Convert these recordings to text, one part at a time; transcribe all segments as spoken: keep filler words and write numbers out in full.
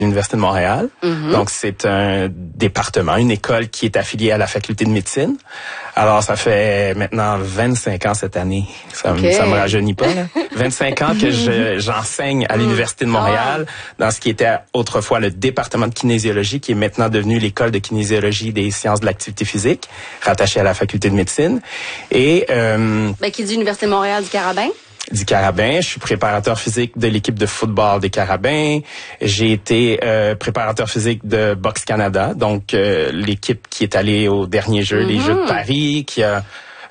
l'Université de Montréal. Mm-hmm. Donc, c'est un département, une école qui est affiliée à la faculté de médecine. Alors, ça fait maintenant vingt-cinq ans cette année. Ça, okay. ça me rajeunit pas, là. vingt-cinq ans que je, j'enseigne à l'Université de Montréal dans ce qui était autrefois le département de kinésiologie, qui est maintenant devenu l'école de kinésiologie des sciences de l'activité physique, rattachée à la faculté de médecine. Et, euh, ben, qui dit Université de Montréal du Carabin? Du Carabin, je suis préparateur physique de l'équipe de football des Carabins. J'ai été euh, préparateur physique de Boxe Canada, donc euh, l'équipe qui est allée aux derniers Jeux, mm-hmm. les Jeux de Paris, qui a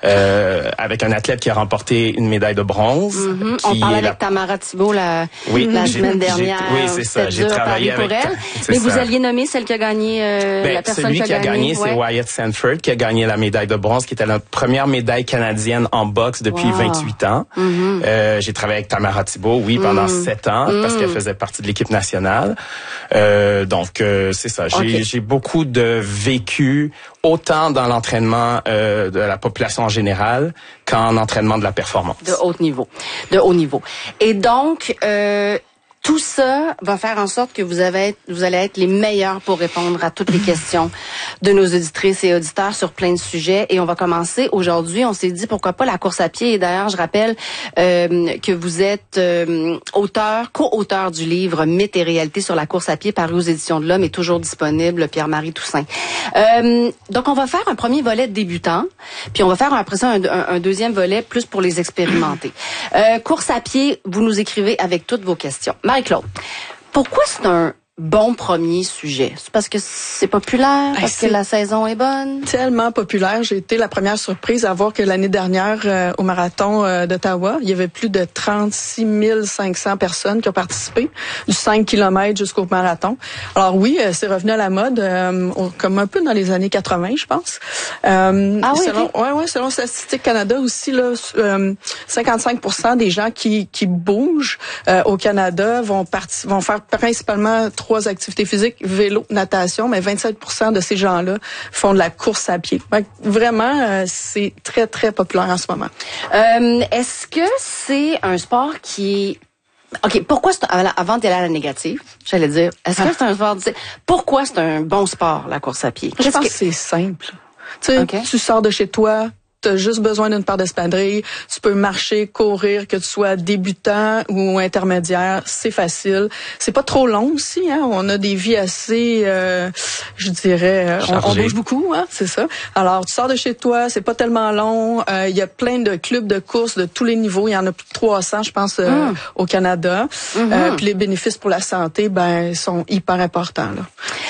euh, avec un athlète qui a remporté une médaille de bronze. Mm-hmm. On parlait avec la... Tamara Thibault la, oui, la semaine dernière. Oui, c'est ça. J'ai travaillé avec elle. Mais vous alliez nommer celle qui a gagné, euh, ben, la personne celui qui a, qui a gagné, gagné ouais. c'est Wyatt Sanford, qui a gagné la médaille de bronze, qui était la première médaille canadienne en boxe depuis wow. vingt-huit ans. Mm-hmm. Euh, j'ai travaillé avec Tamara Thibault, oui, pendant mm-hmm. sept ans, mm-hmm. parce qu'elle faisait partie de l'équipe nationale. Euh, donc, euh, c'est ça. J'ai, okay. j'ai beaucoup de vécu, autant dans l'entraînement euh, de la population en général qu'en entraînement de la performance. De haut niveau. De haut niveau. Et donc, euh, tout ça va faire en sorte que vous, avez, vous allez être les meilleurs pour répondre à toutes les questions de nos auditrices et auditeurs sur plein de sujets. Et on va commencer aujourd'hui. On s'est dit pourquoi pas la course à pied. Et d'ailleurs, je rappelle euh, que vous êtes euh, auteur, co-auteur du livre Mythes et réalité sur la course à pied paru aux Éditions de l'Homme et toujours disponible, Pierre-Marie Toussaint. Euh, donc, on va faire un premier volet débutant, puis on va faire après ça un, un, un deuxième volet plus pour les expérimenter. Euh, course à pied, vous nous écrivez avec toutes vos questions. Marie-Claude, pourquoi c'est un bon premier sujet? C'est parce que c'est populaire, parce c'est que la saison est bonne? Tellement populaire. J'ai été la première surprise à voir que l'année dernière, euh, au marathon euh, d'Ottawa, il y avait plus de trente-six mille cinq cents personnes qui ont participé, du cinq kilomètres jusqu'au marathon. Alors oui, euh, c'est revenu à la mode, euh, comme un peu dans les années quatre-vingts, je pense. Euh, ah oui, selon, okay. ouais, ouais, selon Statistique Canada aussi, là, euh, cinquante-cinq pour cent des gens qui, qui bougent euh, au Canada vont, parti- vont faire principalement trois activités physiques, vélo, natation, mais vingt-sept pour cent de ces gens-là font de la course à pied. Donc, vraiment, euh, c'est très, très populaire en ce moment. Euh, est-ce que c'est un sport qui... OK, pourquoi c'est... Avant d'aller à la négative, j'allais dire, est-ce que c'est un sport... Pourquoi c'est un bon sport, la course à pied? Je Qu'est-ce pense que c'est simple. Tu sais, okay. tu sors de chez toi, t'as juste besoin d'une paire d'espadrilles, tu peux marcher, courir, que tu sois débutant ou intermédiaire, c'est facile. C'est pas trop long aussi, hein. On a des vies assez, euh, je dirais, on, on bouge beaucoup, hein, c'est ça. Alors, tu sors de chez toi, c'est pas tellement long. Il euh, y a plein de clubs de course de tous les niveaux. Il y en a plus de trois cents, je pense, euh, mm. au Canada. Mm-hmm. Euh, puis les bénéfices pour la santé, ben, sont hyper importants, là.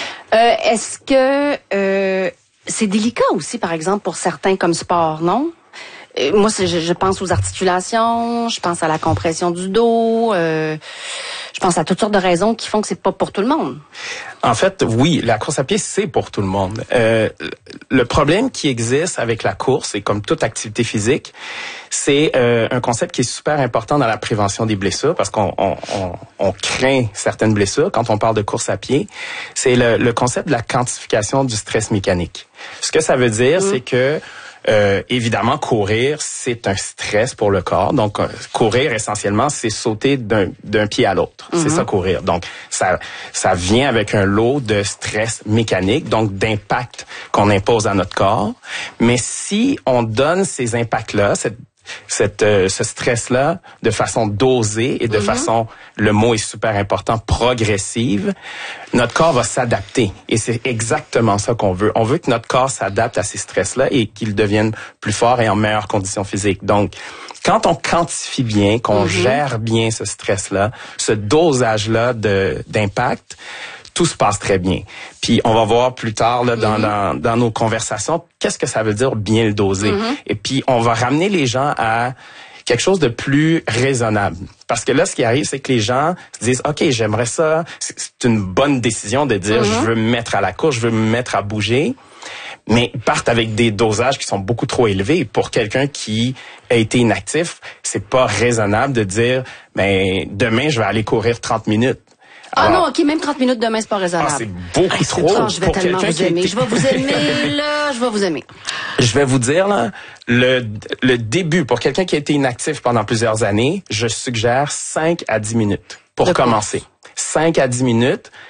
Euh, est-ce que euh, c'est délicat aussi, par exemple, pour certains comme sport, non? Euh, moi, c'est, je, je pense aux articulations, je pense à la compression du dos, euh, je pense à toutes sortes de raisons qui font que c'est pas pour tout le monde. En fait, oui, la course à pied, c'est pour tout le monde. Euh, le problème qui existe avec la course, et comme toute activité physique, c'est euh, un concept qui est super important dans la prévention des blessures, parce qu'on on, on, on craint certaines blessures quand on parle de course à pied. C'est le, le concept de la quantification du stress mécanique. Ce que ça veut dire, mmh. c'est que Euh, évidemment, courir, c'est un stress pour le corps. Donc, euh, courir, essentiellement, c'est sauter d'un, d'un pied à l'autre. Mm-hmm. C'est ça, courir. Donc, ça, ça vient avec un lot de stress mécanique, donc d'impact qu'on impose à notre corps. Mais si on donne ces impacts-là, cette Cette, euh, ce stress-là de façon dosée et de mm-hmm. façon, le mot est super important, progressive, notre corps va s'adapter. Et c'est exactement ça qu'on veut. On veut que notre corps s'adapte à ces stress-là et qu'il devienne plus fort et en meilleures conditions physiques. Donc, quand on quantifie bien, qu'on mm-hmm. gère bien ce stress-là, ce dosage-là de, d'impact, tout se passe très bien. Puis on va voir plus tard là, dans, mm-hmm. dans, dans nos conversations, qu'est-ce que ça veut dire bien le doser. Mm-hmm. Et puis on va ramener les gens à quelque chose de plus raisonnable. Parce que là, ce qui arrive, c'est que les gens se disent, OK, j'aimerais ça. C'est une bonne décision de dire, mm-hmm. je veux me mettre à la course, je veux me mettre à bouger. Mais ils partent avec des dosages qui sont beaucoup trop élevés. Pour quelqu'un qui a été inactif, c'est pas raisonnable de dire, ben demain, je vais aller courir trente minutes. Ah alors, non, OK, même trente minutes demain, c'est pas raisonnable. Ah, c'est beaucoup ah, trop oh, je vais pour tellement quelqu'un vous qui aimer. était... Je vais vous aimer, là, je vais vous aimer. Je vais vous dire, là, le, le début, pour quelqu'un qui a été inactif pendant plusieurs années, je suggère cinq à dix minutes pour de commencer. Course. cinq à dix minutes.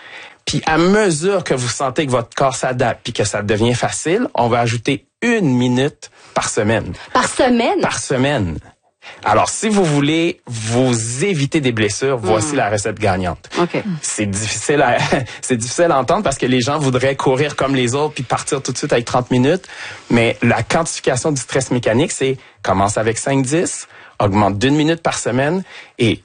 Puis à mesure que vous sentez que votre corps s'adapte puis que ça devient facile, on va ajouter une minute par semaine. Par semaine? Par semaine. Alors, si vous voulez vous éviter des blessures, voici mmh. la recette gagnante. Okay. C'est difficile à, c'est difficile à entendre parce que les gens voudraient courir comme les autres puis partir tout de suite avec trente minutes. Mais la quantification du stress mécanique, c'est commence avec cinq dix, augmente d'une minute par semaine et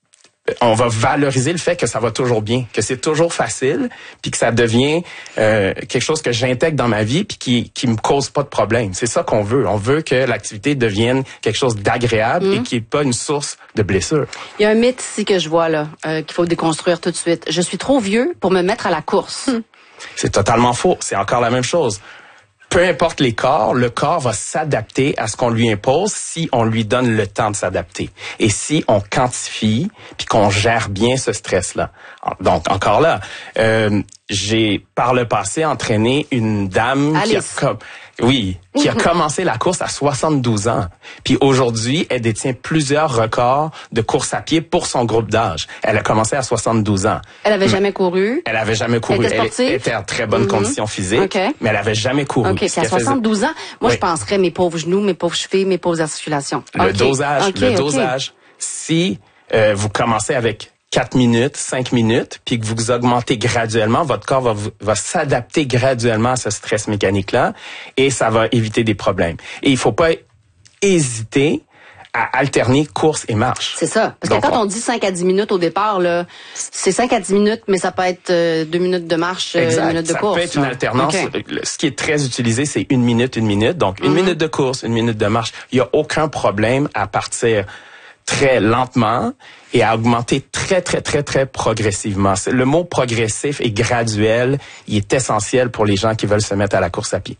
on va valoriser le fait que ça va toujours bien, que c'est toujours facile, puis que ça devient euh, quelque chose que j'intègre dans ma vie, puis qui qui me cause pas de problème. C'est ça qu'on veut. On veut que l'activité devienne quelque chose d'agréable mmh. et qui est pas une source de blessure. Il y a un mythe ici que je vois là euh, qu'il faut déconstruire tout de suite. Je suis trop vieux pour me mettre à la course. Mmh. C'est totalement faux. C'est encore la même chose. Peu importe les corps, le corps va s'adapter à ce qu'on lui impose si on lui donne le temps de s'adapter. Et si on quantifie puis qu'on gère bien ce stress-là. Donc, encore là, euh, j'ai par le passé entraîné une dame Alice. qui a... Oui, qui a commencé la course à soixante-douze ans. Puis aujourd'hui, elle détient plusieurs records de course à pied pour son groupe d'âge. Elle a commencé à soixante-douze ans. Elle avait jamais couru. Elle avait jamais couru. Elle était sportive. Elle était en très bonne mm-hmm. condition physique, okay. mais elle avait jamais couru. OK, puis à soixante-douze faisait... ans, moi oui. je penserais mes pauvres genoux, mes pauvres chevilles, mes pauvres articulations. Le okay. dosage, okay, le dosage. Okay. Si euh, vous commencez avec quatre minutes, cinq minutes, puis que vous augmentez graduellement, votre corps va, va s'adapter graduellement à ce stress mécanique-là et ça va éviter des problèmes. Et il faut pas hésiter à alterner course et marche. C'est ça. Parce Donc, que quand on... on dit cinq à dix minutes au départ, là, c'est cinq à dix minutes, mais ça peut être euh, deux minutes de marche, euh, une minute de ça course. Ça peut être une alternance. Okay. Ce qui est très utilisé, c'est une minute, une minute. Donc, une mm-hmm. minute de course, une minute de marche. Il y a aucun problème à partir très lentement et à augmenter très, très, très, très progressivement. Le mot progressif et graduel, il est essentiel pour les gens qui veulent se mettre à la course à pied.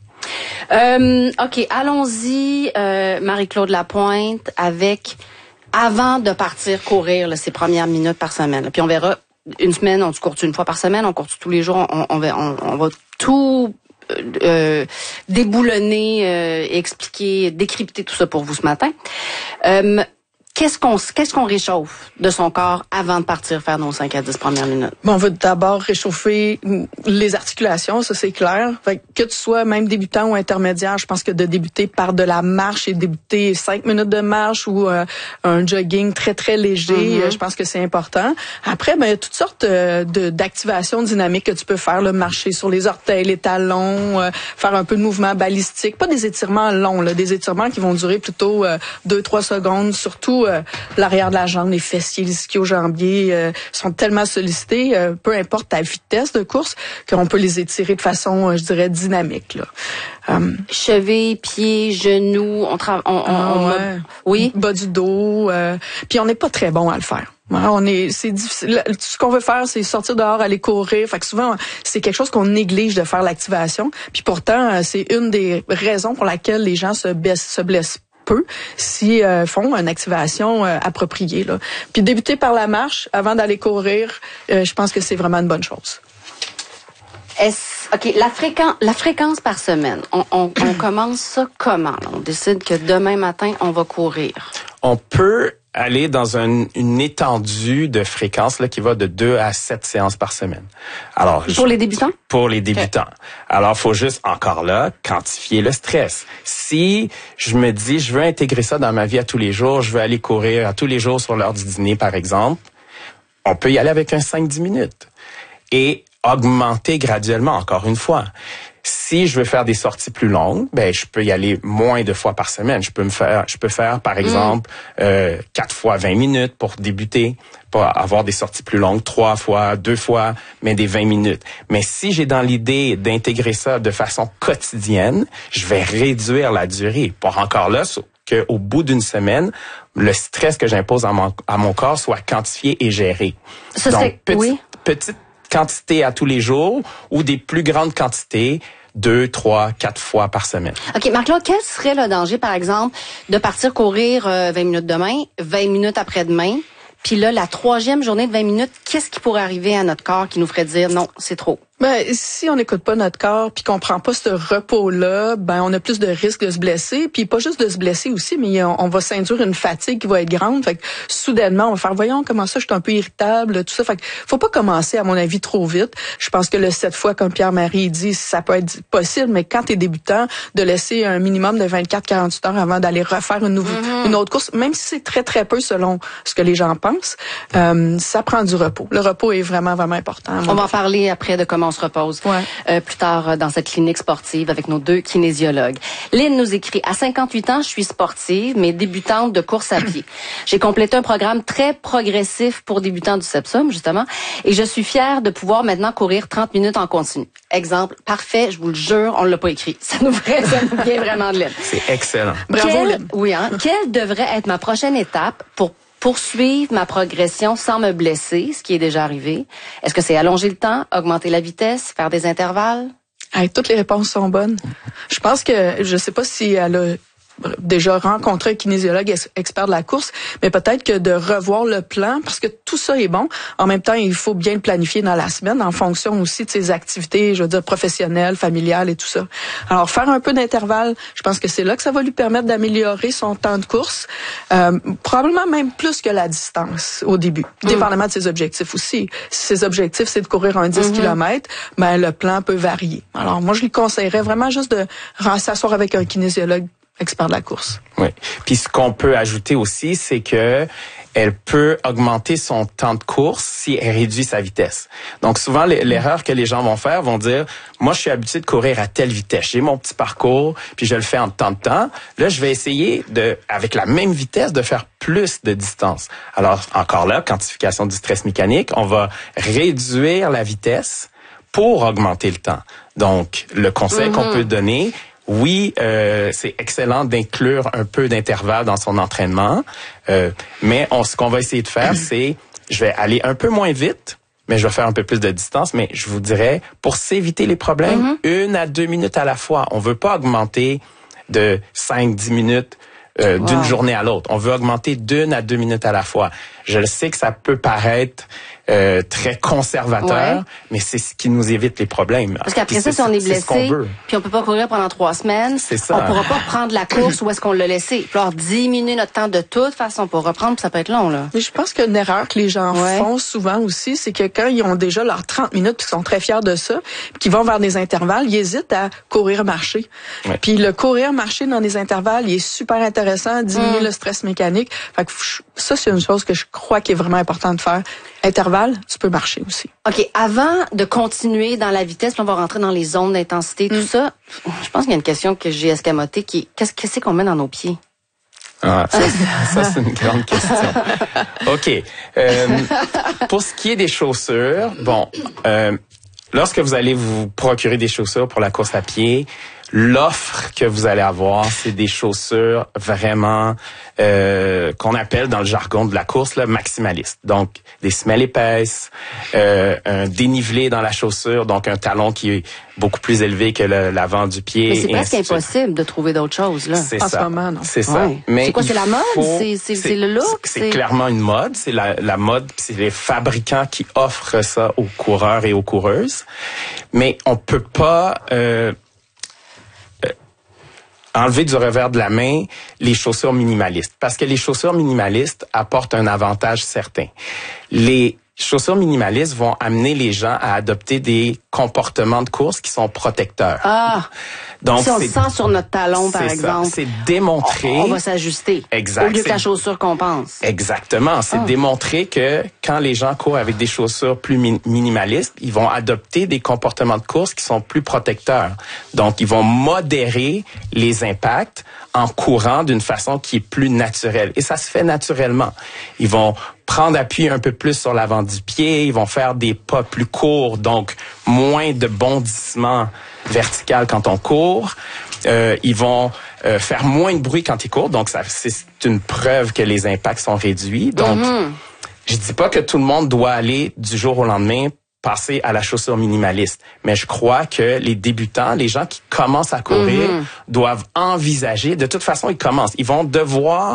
Euh, OK, allons-y, euh, Marie-Claude Lapointe, avec, avant de partir courir là, ces premières minutes par semaine. Là. Puis on verra, une semaine, on court une fois par semaine, on court tous les jours, on, on, va, on, on va tout... Euh, déboulonner, euh, expliquer, décrypter tout ça pour vous ce matin. Euh, Qu'est-ce qu'on qu'est-ce qu'on réchauffe de son corps avant de partir faire nos cinq à dix premières minutes? Bon, on va d'abord réchauffer les articulations, ça c'est clair. Fait que, que tu sois même débutant ou intermédiaire, je pense que de débuter par de la marche et débuter cinq minutes de marche ou euh, un jogging très très léger, mm-hmm. je pense que c'est important. Après, ben il y a toutes sortes euh, de d'activations dynamiques que tu peux faire, là, marcher sur les orteils, les talons, euh, faire un peu de mouvement balistique, pas des étirements longs, là, des étirements qui vont durer plutôt euh, deux trois secondes, surtout Euh, l'arrière de la jambe, les fessiers, les ischio-jambiers euh, sont tellement sollicités, euh, peu importe ta vitesse de course, qu'on peut les étirer de façon, euh, je dirais, dynamique. Là. Um, Cheveux, pieds, genoux, on travaille... On, ah, on, ouais. Oui. Bas du dos. Euh, puis on n'est pas très bon à le faire. On est, c'est difficile. Tout ce qu'on veut faire, c'est sortir dehors, aller courir. Fait que souvent, c'est quelque chose qu'on néglige de faire l'activation. Puis pourtant, c'est une des raisons pour laquelle les gens se blessent, se blessent peu si euh, font une activation euh, appropriée. Là. Puis débuter par la marche avant d'aller courir, euh, je pense que c'est vraiment une bonne chose. Est-ce, OK, la fréquence, la fréquence par semaine, on, on, on commence ça comment? Là? On décide que demain matin, on va courir. On peut aller dans un, une étendue de fréquence là qui va de deux à sept séances par semaine. Alors pour je, les débutants? Pour les débutants. Okay. Alors faut juste encore là quantifier le stress. Si je me dis je veux intégrer ça dans ma vie à tous les jours, je veux aller courir à tous les jours sur l'heure du dîner par exemple, on peut y aller avec un cinq à dix minutes et augmenter graduellement encore une fois. Si je veux faire des sorties plus longues, ben je peux y aller moins de fois par semaine. Je peux me faire, je peux faire par exemple mm. euh, quatre fois vingt minutes pour débuter, pour avoir des sorties plus longues, trois fois, deux fois, mais des vingt minutes. Mais si j'ai dans l'idée d'intégrer ça de façon quotidienne, je vais réduire la durée pour encore là qu'au bout d'une semaine, le stress que j'impose à mon, à mon corps soit quantifié et géré. Ça, Donc c'est, petite, oui. petite quantité à tous les jours ou des plus grandes quantités deux, trois, quatre fois par semaine. OK, Marc-Claude, quel serait le danger, par exemple, de partir courir euh, vingt minutes demain, vingt minutes après-demain, puis là, la troisième journée de vingt minutes, qu'est-ce qui pourrait arriver à notre corps qui nous ferait dire non, c'est trop? Ben, si on n'écoute pas notre corps puis qu'on prend pas ce repos-là, ben on a plus de risques de se blesser, puis pas juste de se blesser aussi, mais on, on va s'induire une fatigue qui va être grande. Fait que soudainement, on va faire voyons comment ça, je suis un peu irritable, tout ça. Fait que faut pas commencer à mon avis trop vite. Je pense que le sept fois, comme Pierre-Marie dit, ça peut être possible, mais quand t'es débutant, de laisser un minimum de vingt-quatre à quarante-huit heures avant d'aller refaire une, nouveau, mm-hmm. une autre course, même si c'est très très peu selon ce que les gens pensent, euh, ça prend du repos. Le repos est vraiment vraiment important. On va en parler après de comment on se repose ouais. euh, plus tard dans cette clinique sportive avec nos deux kinésiologues. Lynn nous écrit, à cinquante-huit ans, je suis sportive, mais débutante de course à pied. J'ai complété un programme très progressif pour débutants du Sepsum, justement, et je suis fière de pouvoir maintenant courir trente minutes en continu. Exemple, parfait, je vous le jure, on l'a pas écrit. Ça nous, ferait, ça nous vient vraiment de Lynn. C'est excellent. Bravo, Quelle, Lynn. Oui, hein, quelle devrait être ma prochaine étape pour poursuivre ma progression sans me blesser, ce qui est déjà arrivé? Est-ce que c'est allonger le temps, augmenter la vitesse, faire des intervalles? Hey, toutes les réponses sont bonnes. Je pense que, je sais pas si elle a déjà rencontré un kinésiologue expert de la course, mais peut-être que de revoir le plan, parce que tout ça est bon. En même temps, il faut bien le planifier dans la semaine, en fonction aussi de ses activités, je veux dire, professionnelles, familiales et tout ça. Alors, faire un peu d'intervalle, je pense que c'est là que ça va lui permettre d'améliorer son temps de course, euh, probablement même plus que la distance au début, mmh. dépendamment de ses objectifs aussi. Si ses objectifs, c'est de courir un dix mmh. kilomètres, ben le plan peut varier. Alors, moi, je lui conseillerais vraiment juste de s'asseoir avec un kinésiologue expert de la course. Oui. Puis ce qu'on peut ajouter aussi, c'est que elle peut augmenter son temps de course si elle réduit sa vitesse. Donc souvent, l'erreur que les gens vont faire, vont dire, moi je suis habitué de courir à telle vitesse, j'ai mon petit parcours, puis je le fais en tant de temps. Là, je vais essayer de, avec la même vitesse, de faire plus de distance. Alors encore là, quantification du stress mécanique, on va réduire la vitesse pour augmenter le temps. Donc le conseil mm-hmm. qu'on peut donner, oui, euh, c'est excellent d'inclure un peu d'intervalle dans son entraînement, euh, mais on, ce qu'on va essayer de faire, c'est, je vais aller un peu moins vite, mais je vais faire un peu plus de distance, mais je vous dirais, pour s'éviter les problèmes, mm-hmm. une à deux minutes à la fois. On veut pas augmenter de cinq, dix minutes euh, wow. d'une journée à l'autre. On veut augmenter d'une à deux minutes à la fois. Je le sais que ça peut paraître Euh, très conservateur, ouais. mais c'est ce qui nous évite les problèmes. Parce qu'après ça, si on est blessé, puis on peut pas courir pendant trois semaines, ça. on pourra pas reprendre la course où est-ce qu'on l'a laissé. Puis alors diminuer notre temps de toute façon pour reprendre, puis ça peut être long, là. Mais je pense qu'une erreur que les gens ouais. font souvent aussi, c'est que quand ils ont déjà leurs trente minutes, puis qu'ils sont très fiers de ça, puis qu'ils vont vers des intervalles, ils hésitent à courir-marcher. Ouais. Puis le courir-marcher dans des intervalles, il est super intéressant, diminuer mm. le stress mécanique. Fait que ça, c'est une chose que je crois qui est vraiment important de faire. Intervalle, tu peux marcher aussi. OK. Avant de continuer dans la vitesse, puis on va rentrer dans les zones d'intensité, tout mm. ça, je pense qu'il y a une question que j'ai escamotée qui est, qu'est-ce que c'est qu'on met dans nos pieds? Ah, ça, ça c'est une grande question. OK. Euh, pour ce qui est des chaussures, bon, euh, lorsque vous allez vous procurer des chaussures pour la course à pied, l'offre que vous allez avoir, c'est des chaussures vraiment euh, qu'on appelle dans le jargon de la course là, maximalistes. Donc des semelles épaisses, euh, un dénivelé dans la chaussure, donc un talon qui est beaucoup plus élevé que le, l'avant du pied. Mais c'est presque impossible de trouver d'autres choses là. C'est en ça. ce moment, non. C'est ça. Ouais. Mais c'est quoi, c'est la mode, faut, c'est, c'est, c'est, c'est le look. C'est, c'est clairement une mode. C'est la, la mode. C'est les fabricants qui offrent ça aux coureurs et aux coureuses. Mais on peut pas. Euh, enlever du revers de la main les chaussures minimalistes. Parce que les chaussures minimalistes apportent un avantage certain. Les chaussures minimalistes vont amener les gens à adopter des comportements de course qui sont protecteurs. Ah! Donc, si on le sent sur notre talon, par exemple, ça, c'est démontré. On, on va s'ajuster. Exact. Au lieu que la chaussure qu'on pense. Exactement. C'est ah. démontré que quand les gens courent avec des chaussures plus min- minimalistes, ils vont adopter des comportements de course qui sont plus protecteurs. Donc, ils vont modérer les impacts en courant d'une façon qui est plus naturelle. Et ça se fait naturellement. Ils vont prendre appui un peu plus sur l'avant du pied, ils vont faire des pas plus courts, donc moins de bondissements vertical quand on court. Euh, ils vont euh, faire moins de bruit quand ils courent. Donc, ça, c'est une preuve que les impacts sont réduits. Donc, mm-hmm. je dis pas que tout le monde doit aller du jour au lendemain passer à la chaussure minimaliste. Mais je crois que les débutants, les gens qui commencent à courir, mm-hmm. doivent envisager. De toute façon, ils commencent. Ils vont devoir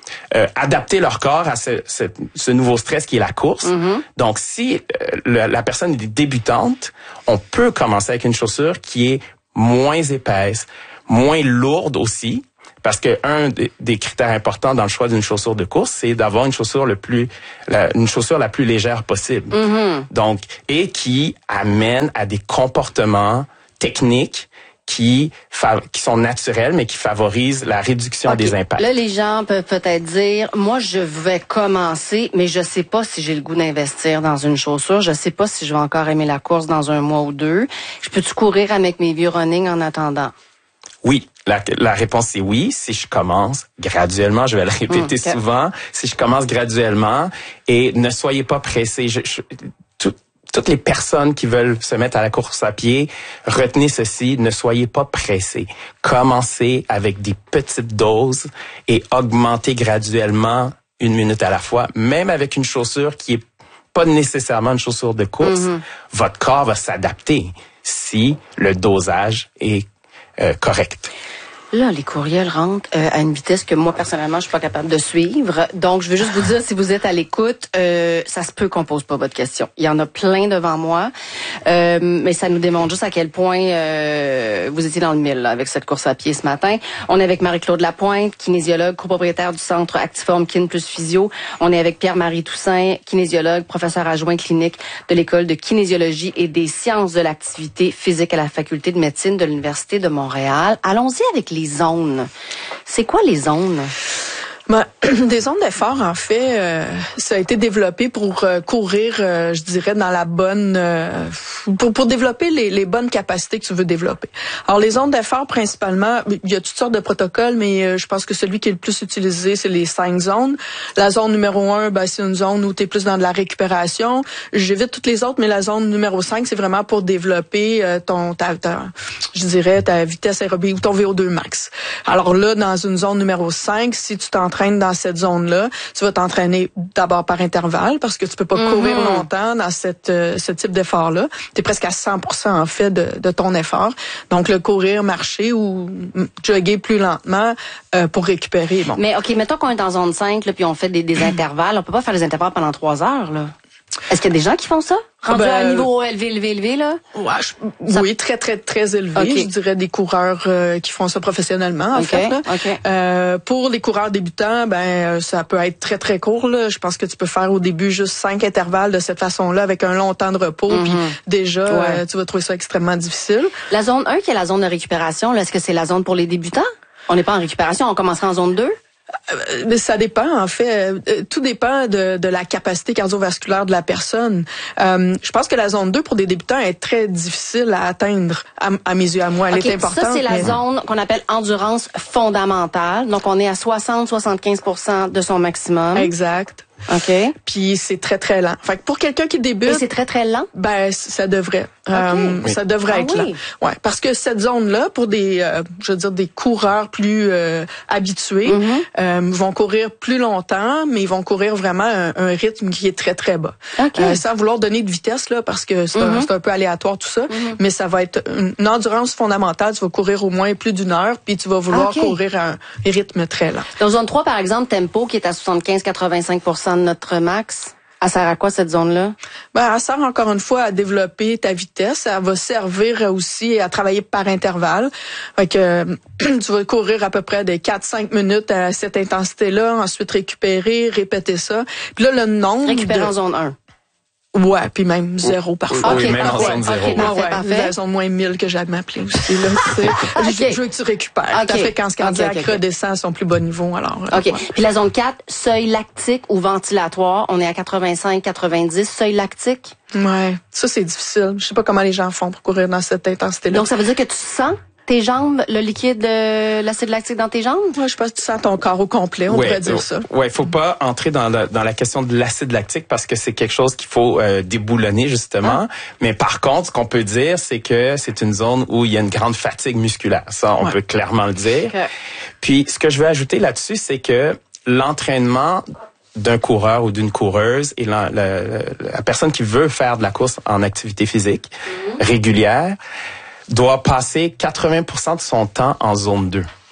euh, adapter leur corps à ce, ce, ce nouveau stress qui est la course. Mm-hmm. Donc, si euh, le, la personne est débutante, on peut commencer avec une chaussure qui est moins épaisse, moins lourde aussi, parce que un des, des critères importants dans le choix d'une chaussure de course, c'est d'avoir une chaussure le plus, la, une chaussure la plus légère possible. Mm-hmm. Donc, et qui amène à des comportements techniques qui qui sont naturels, mais qui favorisent la réduction okay. des impacts. Là, les gens peuvent peut-être dire, moi, je vais commencer, mais je sais pas si j'ai le goût d'investir dans une chaussure. Je sais pas si je vais encore aimer la course dans un mois ou deux. Je peux-tu courir avec mes vieux running en attendant? Oui. La, la réponse c'est oui. Si je commence graduellement, je vais le répéter mmh, okay. souvent. Si je commence graduellement, et ne soyez pas pressés. Je, je, tout, Toutes les personnes qui veulent se mettre à la course à pied, retenez ceci, ne soyez pas pressés. Commencez avec des petites doses et augmentez graduellement une minute à la fois. Même avec une chaussure qui est pas nécessairement une chaussure de course, mm-hmm. votre corps va s'adapter si le dosage est euh, correct. Là, les courriels rentrent euh, à une vitesse que moi, personnellement, je suis pas capable de suivre. Donc, je veux juste vous dire, si vous êtes à l'écoute, euh, ça se peut qu'on pose pas votre question. Il y en a plein devant moi, euh, mais ça nous démontre juste à quel point euh, vous étiez dans le mille là, avec cette course à pied ce matin. On est avec Marie-Claude Lapointe, kinésiologue, copropriétaire du centre Actiform Kin plus Physio. On est avec Pierre-Marie Toussaint, kinésiologue, professeur adjoint clinique de l'école de kinésiologie et des sciences de l'activité physique à la faculté de médecine de l'Université de Montréal. Allons-y avec les Les zones. C'est quoi les zones? Ben, des zones d'effort, en fait, euh, ça a été développé pour euh, courir, euh, je dirais, dans la bonne... Euh, pour, pour développer les, les bonnes capacités que tu veux développer. Alors, les zones d'effort, principalement, il y a toutes sortes de protocoles, mais euh, je pense que celui qui est le plus utilisé, c'est les cinq zones. La zone numéro un, ben, c'est une zone où tu es plus dans de la récupération. J'évite toutes les autres, mais la zone numéro cinq, c'est vraiment pour développer euh, ton, ta, ta, je dirais, ta vitesse aérobie ou ton V O deux max. Alors là, dans une zone numéro cinq, si tu t'entraînes dans cette zone-là, tu vas t'entraîner d'abord par intervalle parce que tu peux pas mm-hmm. courir longtemps dans cette euh, ce type d'effort-là. Tu es presque à cent pour cent en fait de, de ton effort. Donc le courir, marcher ou jogger plus lentement euh, pour récupérer. Bon. Mais OK, mettons qu'on est en zone cinq là, puis on fait des, des intervalles. On peut pas faire des intervalles pendant trois heures, là. Est-ce qu'il y a des gens qui font ça? Rendu ben, à un niveau élevé, élevé, élevé, là? Ouais, je, ça... Oui, très, très, très élevé. Okay. Je dirais des coureurs euh, qui font ça professionnellement, en okay. fait. Là. Okay. Euh, pour les coureurs débutants, ben ça peut être très, très court. Là. Je pense que tu peux faire au début juste cinq intervalles de cette façon-là avec un long temps de repos. Mm-hmm. Puis déjà, ouais. euh, tu vas trouver ça extrêmement difficile. La zone un, qui est la zone de récupération, là, est-ce que c'est la zone pour les débutants? On n'est pas en récupération, on commencera en zone deux? Mais ça dépend, en fait. Tout dépend de, de la capacité cardiovasculaire de la personne. Euh, je pense que la zone deux, pour des débutants, est très difficile à atteindre, à, à mes yeux, à moi. Elle okay, est importante. Ça, c'est la mais... zone qu'on appelle endurance fondamentale. Donc, on est à soixante à soixante-quinze pour cent de son maximum. Exact. OK. Puis c'est très, très lent. Fait que pour quelqu'un qui débute... Et c'est très, très lent? Ben, ça devrait. Okay. Euh, oui. Ça devrait ah, être oui. lent. Ouais, parce que cette zone-là, pour des, euh, je veux dire, des coureurs plus euh, habitués, mm-hmm. euh, vont courir plus longtemps, mais ils vont courir vraiment un, un rythme qui est très, très bas. Okay. Euh, sans vouloir donner de vitesse, là, parce que c'est, mm-hmm. un, c'est un peu aléatoire tout ça, mm-hmm. mais ça va être une endurance fondamentale. Tu vas courir au moins plus d'une heure, puis tu vas vouloir okay. courir à un rythme très lent. Dans zone trois, par exemple, tempo, qui est à soixante-quinze à quatre-vingt-cinq pour cent de notre max, elle sert à quoi, cette zone-là? Ben, elle sert encore une fois à développer ta vitesse. Elle va servir aussi à travailler par intervalle. Fait que euh, tu vas courir à peu près de quatre à cinq minutes à cette intensité-là, ensuite récupérer, répéter ça. Puis là, le nombre Récupérer de... en zone un. Ouais, puis même zéro parfois. Oui, okay, même en zone zéro. Okay, parfait, ouais, parfait. La zone moins mille que j'aime m'appeler aussi. Là, okay. je, je veux que tu récupères. Okay. Ta fréquence cardiaque okay, okay, okay. redescend à son plus bas niveau. Alors, OK. Ouais. Puis la zone quatre, seuil lactique ou ventilatoire, on est à quatre-vingt-cinq à quatre-vingt-dix. Seuil lactique? Ouais, ça c'est difficile. Je sais pas comment les gens font pour courir dans cette intensité-là. Donc ça veut dire que tu sens tes jambes, le liquide, de l'acide lactique dans tes jambes? Ouais, je pense que tu sens ton corps au complet, on ouais, pourrait dire ça. Ouais, faut pas entrer dans la, dans la question de l'acide lactique parce que c'est quelque chose qu'il faut euh, déboulonner justement. Ah. Mais par contre, ce qu'on peut dire, c'est que c'est une zone où il y a une grande fatigue musculaire. Ça, on ouais. peut clairement le dire. Okay. Puis, ce que je veux ajouter là-dessus, c'est que l'entraînement d'un coureur ou d'une coureuse et la, la, la personne qui veut faire de la course en activité physique mmh. régulière doit passer quatre-vingts pour cent de son temps en zone deux.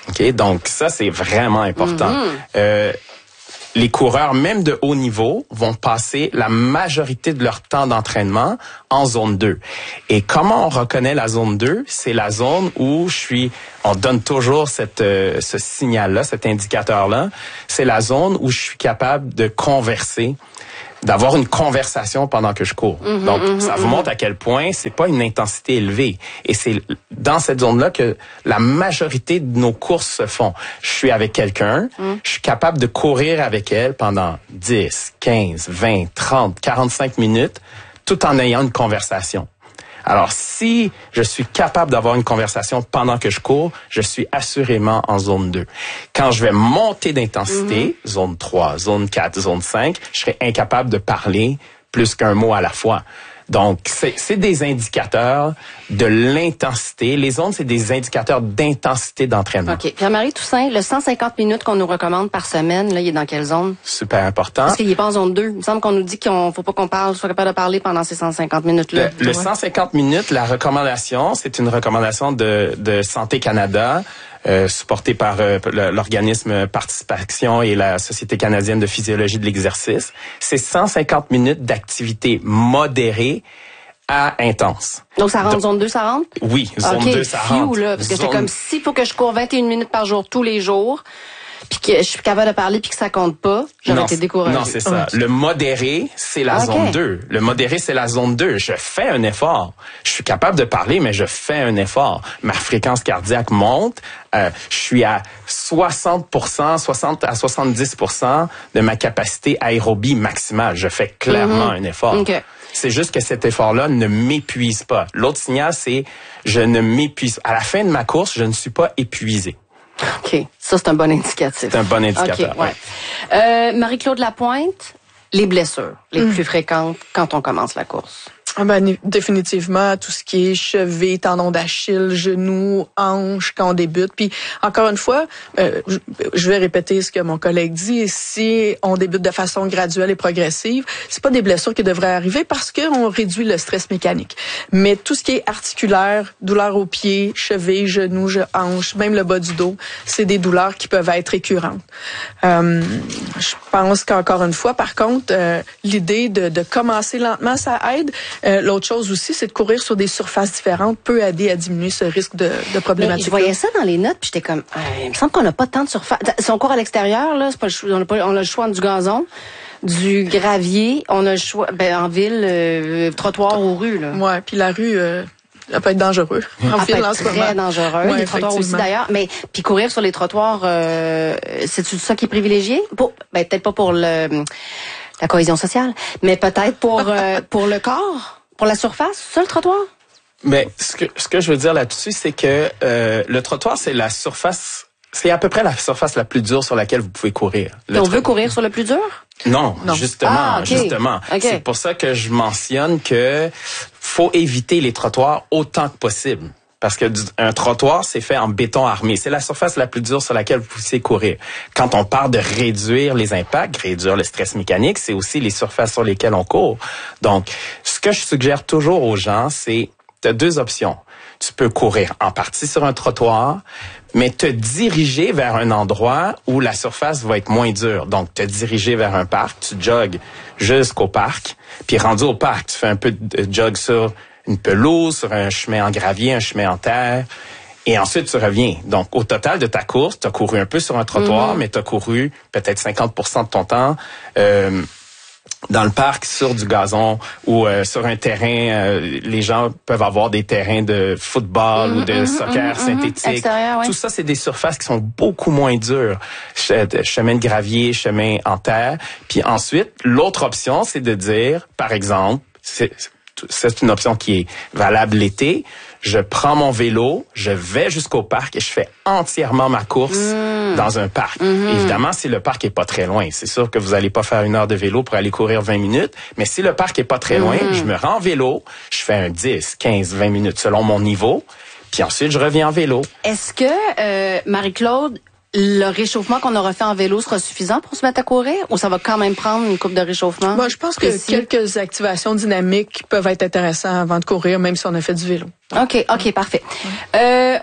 OK? Donc, ça, c'est vraiment important. Mm-hmm. Euh, les coureurs, même de haut niveau, vont passer la majorité de leur temps d'entraînement en zone deux. Et comment on reconnaît la zone deux? C'est la zone où je suis... On donne toujours cette, euh, ce signal-là, cet indicateur-là. C'est la zone où je suis capable de converser, d'avoir une conversation pendant que je cours. Mm-hmm, Donc, mm-hmm, ça vous montre à quel point c'est pas une intensité élevée. Et c'est dans cette zone-là que la majorité de nos courses se font. Je suis avec quelqu'un, mm. je suis capable de courir avec elle pendant dix, quinze, vingt, trente, quarante-cinq minutes, tout en ayant une conversation. Alors, si je suis capable d'avoir une conversation pendant que je cours, je suis assurément en zone deux. Quand je vais monter d'intensité, mm-hmm. zone trois, zone quatre, zone cinq, je serai incapable de parler plus qu'un mot à la fois. Donc, c'est, c'est des indicateurs de l'intensité. Les zones, c'est des indicateurs d'intensité d'entraînement. OK. Pierre-Marie Toussaint, le cent cinquante minutes qu'on nous recommande par semaine, là, il est dans quelle zone? Super important. Parce qu'il est pas en zone deux. Il me semble qu'on nous dit qu'on faut pas qu'on parle, soit capable de parler pendant ces cent cinquante minutes-là. Le, le cent cinquante minutes, la recommandation, c'est une recommandation de, de Santé Canada, Euh, supporté par euh, l'organisme Participation et la Société canadienne de physiologie de l'exercice. C'est cent cinquante minutes d'activité modérée à intense. Donc, ça rentre Donc, zone deux, ça rentre? Oui, zone okay, deux, ça fiu, rentre. Là, parce que zone... c'est comme s'il faut que je cours vingt et une minutes par jour, tous les jours, puis que je suis capable de parler puis que ça compte pas, j'aurais été découragée. Non, c'est ça. Le modéré, c'est la okay. zone deux. Le modéré, c'est la zone deux. Je fais un effort. Je suis capable de parler, mais je fais un effort. Ma fréquence cardiaque monte. Euh, je suis à soixante pour cent, soixante à soixante-dix pour cent de ma capacité aérobie maximale. Je fais clairement mm-hmm. un effort. Okay. C'est juste que cet effort-là ne m'épuise pas. L'autre signal, c'est je ne m'épuise. À la fin de ma course, je ne suis pas épuisé. OK. Ça, c'est un bon indicatif. C'est un bon indicateur. Okay, ouais. Ouais. Euh, Marie-Claude Lapointe, les blessures les mmh. plus fréquentes quand on commence la course. Ah ben, définitivement, tout ce qui est cheville, tendon d'Achille, genoux, hanches quand on débute. Puis, encore une fois, euh, je vais répéter ce que mon collègue dit. Si on débute de façon graduelle et progressive, c'est pas des blessures qui devraient arriver parce qu'on réduit le stress mécanique. Mais tout ce qui est articulaire, douleur aux pieds, cheville, genoux, hanches, même le bas du dos, c'est des douleurs qui peuvent être récurrentes. Euh, je pense qu'encore une fois, par contre, euh, l'idée de, de commencer lentement, ça aide. Euh, l'autre chose aussi, c'est de courir sur des surfaces différentes peut aider à diminuer ce risque de, de problématique. Je voyais ça dans les notes, puis j'étais comme, euh, il me semble qu'on n'a pas tant de surface. Si on court à l'extérieur, là, c'est pas le choix, on a, pas, on a le choix du gazon, du gravier, on a le choix, ben en ville, euh, trottoir ou rue, là. Ouais, puis la rue. Euh... Ça peut être dangereux. Ça peut être très dangereux. Ouais, les trottoirs aussi d'ailleurs. Mais puis courir sur les trottoirs, euh, c'est-tu ça qui est privilégié? Pour, ben peut-être pas pour le la cohésion sociale, mais peut-être pour euh, pour le corps, pour la surface, ça le trottoir. Mais ce que ce que je veux dire là-dessus, c'est que euh, le trottoir, c'est la surface. C'est à peu près la surface la plus dure sur laquelle vous pouvez courir. Le on veut courir sur le plus dur? Non, non. justement, ah, okay. justement. Okay. C'est pour ça que je mentionne que faut éviter les trottoirs autant que possible. Parce que un trottoir, c'est fait en béton armé. C'est la surface la plus dure sur laquelle vous pouvez courir. Quand on parle de réduire les impacts, réduire le stress mécanique, c'est aussi les surfaces sur lesquelles on court. Donc, ce que je suggère toujours aux gens, c'est tu as deux options. Tu peux courir en partie sur un trottoir, mais te diriger vers un endroit où la surface va être moins dure. Donc, te diriger vers un parc, tu jogues jusqu'au parc, puis rendu au parc, tu fais un peu de jog sur une pelouse, sur un chemin en gravier, un chemin en terre, et ensuite tu reviens. Donc, au total de ta course, tu as couru un peu sur un trottoir, mm-hmm. mais tu as couru peut-être cinquante pour cent de ton temps euh, dans le parc, sur du gazon ou euh, sur un terrain. Euh, les gens peuvent avoir des terrains de football mmh, ou de mmh, soccer mmh, synthétique. Ouais. Tout ça, c'est des surfaces qui sont beaucoup moins dures. Chemin de gravier, chemin en terre. Puis ensuite, l'autre option, c'est de dire, par exemple, c'est, c'est une option qui est valable l'été. Je prends mon vélo, je vais jusqu'au parc et je fais entièrement ma course mmh. dans un parc. Mmh. Évidemment, si le parc est pas très loin, c'est sûr que vous allez pas faire une heure de vélo pour aller courir vingt minutes, mais si le parc est pas très loin, mmh. je me rends en vélo, je fais un dix, quinze, vingt minutes selon mon niveau, puis ensuite je reviens en vélo. Est-ce que, euh, Marie-Claude, le réchauffement qu'on aura fait en vélo sera suffisant pour se mettre à courir ou ça va quand même prendre une coupe de réchauffement? Moi, je pense que précis? quelques activations dynamiques peuvent être intéressantes avant de courir, même si on a fait du vélo. OK, OK, parfait. Euh,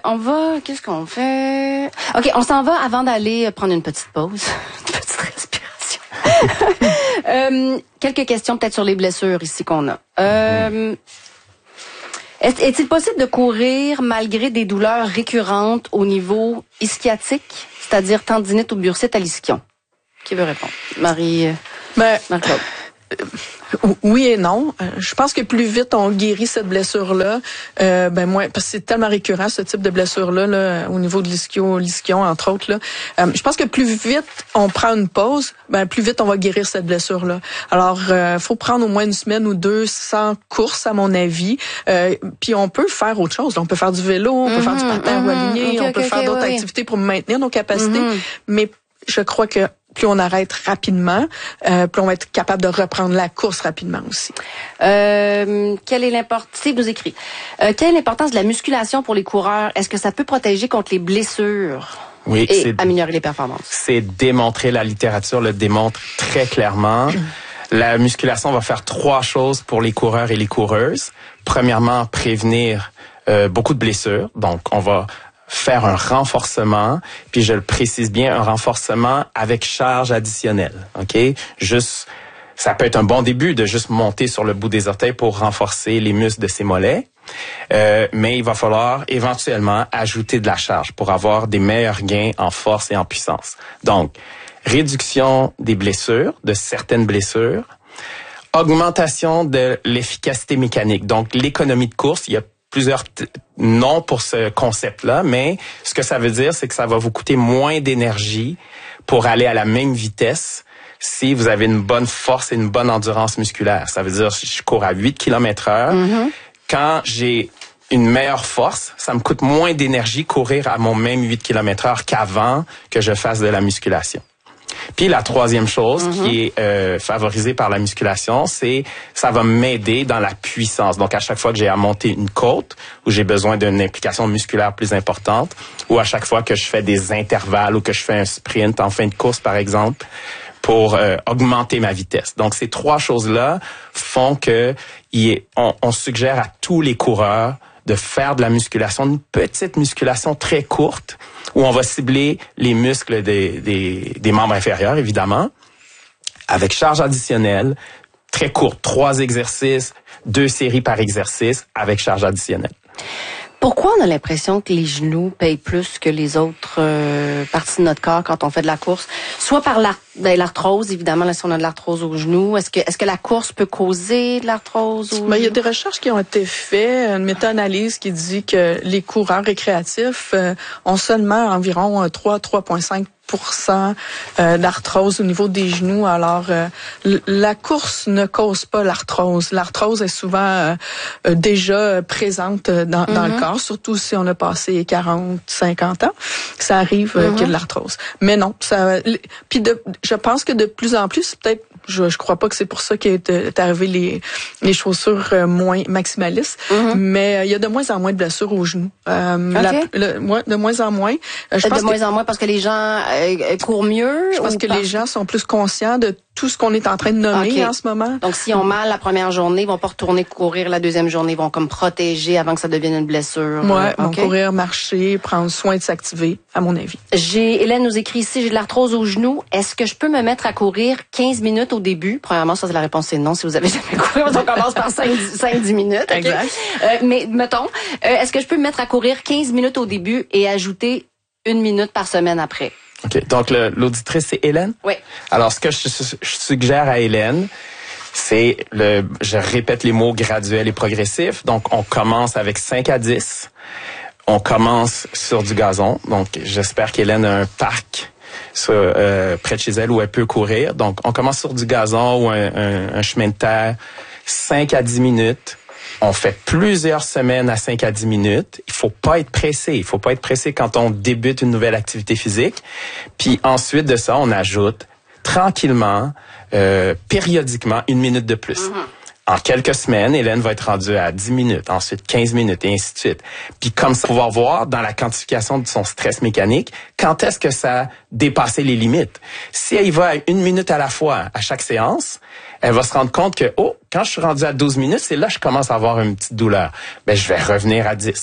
on va, qu'est-ce qu'on fait? OK, on s'en va avant d'aller prendre une petite pause. Une petite respiration. euh, quelques questions peut-être sur les blessures ici qu'on a. Euh, est, est-il possible de courir malgré des douleurs récurrentes au niveau ischiotique, c'est-à-dire tendinite ou bursite à l'ischio? Qui veut répondre? Marie, ben, Marie-Claude. Oui et non. Je pense que plus vite on guérit cette blessure-là, euh, ben moins, parce que c'est tellement récurrent ce type de blessure-là là, au niveau de l'ischio, l'ischio entre autres. Là. Euh, je pense que plus vite on prend une pause, ben plus vite on va guérir cette blessure-là. Alors, euh, faut prendre au moins une semaine ou deux sans course à mon avis. Euh, puis on peut faire autre chose. On peut faire du vélo, on peut mm-hmm, faire du patin mm-hmm, aligné, okay, on peut okay, faire okay, d'autres oui. activités pour maintenir nos capacités. Mm-hmm. Mais je crois que plus on arrête rapidement, euh, plus on va être capable de reprendre la course rapidement aussi. Euh, quelle est l'importance, c'est nous écrit, euh, quelle est l'importance de la musculation pour les coureurs? Est-ce que ça peut protéger contre les blessures Oui, et c'est, améliorer les performances? C'est démontré, la littérature le démontre très clairement. La musculation va faire trois choses pour les coureurs et les coureuses. Premièrement, prévenir euh, beaucoup de blessures. Donc, on va faire un renforcement, puis je le précise bien, un renforcement avec charge additionnelle, OK? Juste, ça peut être un bon début de juste monter sur le bout des orteils pour renforcer les muscles de ses mollets, euh, mais il va falloir éventuellement ajouter de la charge pour avoir des meilleurs gains en force et en puissance. Donc, réduction des blessures, de certaines blessures, augmentation de l'efficacité mécanique, donc l'économie de course. Il y a plusieurs t- noms pour ce concept-là, mais ce que ça veut dire, c'est que ça va vous coûter moins d'énergie pour aller à la même vitesse si vous avez une bonne force et une bonne endurance musculaire. Ça veut dire que je cours à huit kilomètres heure. Mm-hmm. Quand j'ai une meilleure force, ça me coûte moins d'énergie courir à mon même huit kilomètres heure qu'avant que je fasse de la musculation. Puis la troisième chose mm-hmm. qui est euh, favorisée par la musculation, c'est ça va m'aider dans la puissance. Donc à chaque fois que j'ai à monter une côte où j'ai besoin d'une implication musculaire plus importante, ou à chaque fois que je fais des intervalles ou que je fais un sprint en fin de course par exemple, pour euh, augmenter ma vitesse. Donc ces trois choses-là font que y est, on, on suggère à tous les coureurs de faire de la musculation, une petite musculation très courte, où on va cibler les muscles des, des, des membres inférieurs, évidemment, avec charge additionnelle, très courte, trois exercices, deux séries par exercice, avec charge additionnelle. Pourquoi on a l'impression que les genoux payent plus que les autres euh, parties de notre corps quand on fait de la course? Soit par l'art- ben, l'arthrose, évidemment, là, si on a de l'arthrose aux genoux. Est-ce que, est-ce que la course peut causer de l'arthrose aux genoux? Ben, il y a des recherches qui ont été faites, une méta-analyse qui dit que les coureurs récréatifs euh, ont seulement environ trois à trois virgule cinq pour cent euh, d'arthrose au niveau des genoux. Alors, euh, la course ne cause pas l'arthrose. L'arthrose est souvent euh, euh, déjà présente dans, mm-hmm. dans le corps, surtout si on a passé quarante, cinquante ans. Ça arrive euh, mm-hmm. qu'il y a de l'arthrose. Mais non, ça. Puis de, je pense que de plus en plus, peut-être, je, je crois pas que c'est pour ça qu'est est arrivé les les chaussures euh, moins maximalistes, mm-hmm. mais euh, il y a de moins en moins de blessures aux genoux. Euh, okay. la, le, moi, de moins en moins. Euh, je de pense moins que, en moins parce que les gens euh, courent mieux. Je pense que par... les gens sont plus conscients de tout ce qu'on est en train de nommer okay. en ce moment. Donc, s'ils ont mal la première journée, ils vont pas retourner courir la deuxième journée, ils vont comme protéger avant que ça devienne une blessure. Ouais, okay. vont courir, marcher, prendre soin de s'activer, à mon avis. J'ai, Hélène nous écrit ici, j'ai de l'arthrose aux genoux. Est-ce que je peux me mettre à courir quinze minutes au début? Premièrement, ça, c'est la réponse, c'est non, si vous avez jamais couru. On commence par cinq à dix minutes. Okay? Exact. Euh, mais, mettons, euh, est-ce que je peux me mettre à courir quinze minutes au début et ajouter une minute par semaine après? OK. Donc, le, l'auditrice, c'est Hélène? Oui. Alors, ce que je, je suggère à Hélène, c'est le, je répète les mots graduels et progressifs. Donc, on commence avec cinq à dix. On commence sur du gazon. Donc, j'espère qu'Hélène a un parc sur, euh, près de chez elle où elle peut courir. Donc, on commence sur du gazon ou un, un, un chemin de terre, cinq à dix minutes. On fait plusieurs semaines à cinq à dix minutes. Il faut pas être pressé. Il faut pas être pressé quand on débute une nouvelle activité physique. Puis ensuite de ça, on ajoute tranquillement, euh, périodiquement, une minute de plus. Mm-hmm. En quelques semaines, Hélène va être rendue à dix minutes, ensuite quinze minutes, et ainsi de suite. Puis comme ça, on va voir dans la quantification de son stress mécanique, quand est-ce que ça a dépassé les limites. Si elle y va à une minute à la fois à chaque séance, elle va se rendre compte que, oh, quand je suis rendu à douze minutes, c'est là que je commence à avoir une petite douleur. Ben, je vais revenir à dix.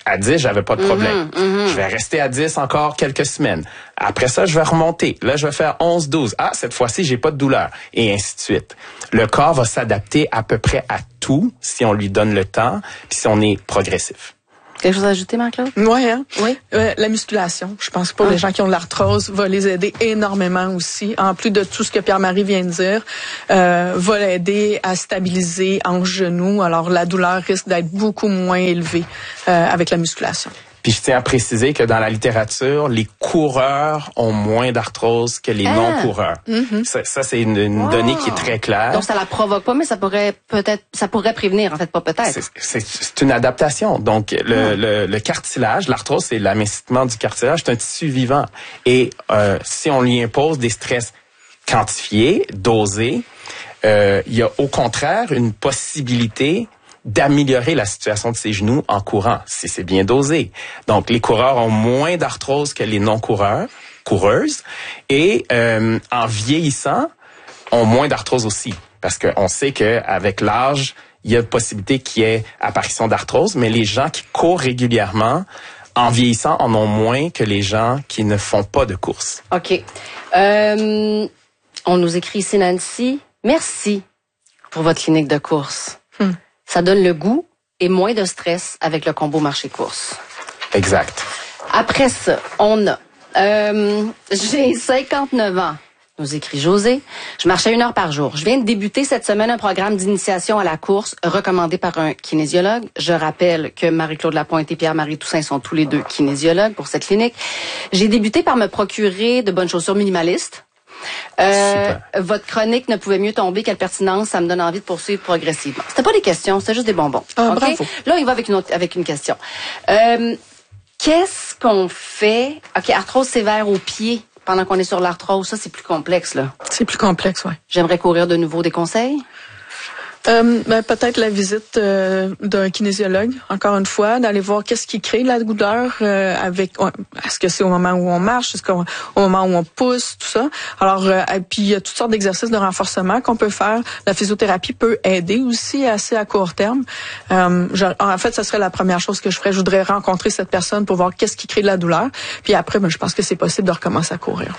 À dix, j'avais pas de problème. Mm-hmm, mm-hmm. Je vais rester à dix encore quelques semaines. Après ça, je vais remonter. Là, je vais faire onze, douze. Ah, cette fois-ci, j'ai pas de douleur. Et ainsi de suite. Le corps va s'adapter à peu près à tout si on lui donne le temps, puis si on est progressif. Quelque chose à ajouter, Marc-Claude? Ouais, hein? Oui. Euh, la musculation, je pense que pour ah. les gens qui ont de l'arthrose, va les aider énormément aussi. En plus de tout ce que Pierre-Marie vient de dire, euh, va l'aider à stabiliser en genou. Alors, la douleur risque d'être beaucoup moins élevée euh, avec la musculation. Puis je tiens à préciser que dans la littérature, les coureurs ont moins d'arthrose que les ah. non-coureurs. Mm-hmm. Ça, ça c'est une, une wow. donnée qui est très claire. Donc ça la provoque pas, mais ça pourrait peut-être, ça pourrait prévenir, en fait, pas peut-être. C'est, c'est, c'est une adaptation. Donc le, mm. le, le cartilage, l'arthrose, c'est l'amincissement du cartilage, c'est un tissu vivant. Et euh, si on lui impose des stress quantifiés, dosés, euh, il y a au contraire une possibilité d'améliorer la situation de ses genoux en courant, si c'est bien dosé. Donc, les coureurs ont moins d'arthrose que les non-coureurs, coureuses, et euh, en vieillissant, ont moins d'arthrose aussi, parce qu'on sait qu'avec l'âge, il y a une possibilité qu'il y ait apparition d'arthrose, mais les gens qui courent régulièrement, en vieillissant, en ont moins que les gens qui ne font pas de course. OK. Euh, on nous écrit ici, Nancy, merci pour votre clinique de course. Hmm. Ça donne le goût et moins de stress avec le combo marché-course. Exact. Après ça, on a... Euh, j'ai cinquante-neuf ans, nous écrit José. Je marche à une heure par jour. Je viens de débuter cette semaine un programme d'initiation à la course recommandé par un kinésiologue. Je rappelle que Marie-Claude Lapointe et Pierre-Marie Toussaint sont tous les deux kinésiologues pour cette clinique. J'ai débuté par me procurer de bonnes chaussures minimalistes. Euh, votre chronique ne pouvait mieux tomber. Quelle pertinence, ça me donne envie de poursuivre progressivement. C'était pas des questions, c'était juste des bonbons. Ah, okay? Bravo. Là, il va avec une autre, avec une question. Euh, qu'est-ce qu'on fait? OK, arthrose sévère au pied pendant qu'on est sur l'arthrose, ça c'est plus complexe là. C'est plus complexe, ouais. J'aimerais courir de nouveau, des conseils? Euh, ben, peut-être la visite euh, d'un kinésiologue, encore une fois, d'aller voir qu'est-ce qui crée la douleur euh, avec ouais, est-ce que c'est au moment où on marche, est-ce qu'au au moment où on pousse, tout ça. Alors euh, et puis il y a toutes sortes d'exercices de renforcement qu'on peut faire. La physiothérapie peut aider aussi assez à court terme. Euh, je, en fait, ça serait la première chose que je ferais. Je voudrais rencontrer cette personne pour voir qu'est-ce qui crée de la douleur. Puis après, ben, je pense que c'est possible de recommencer à courir.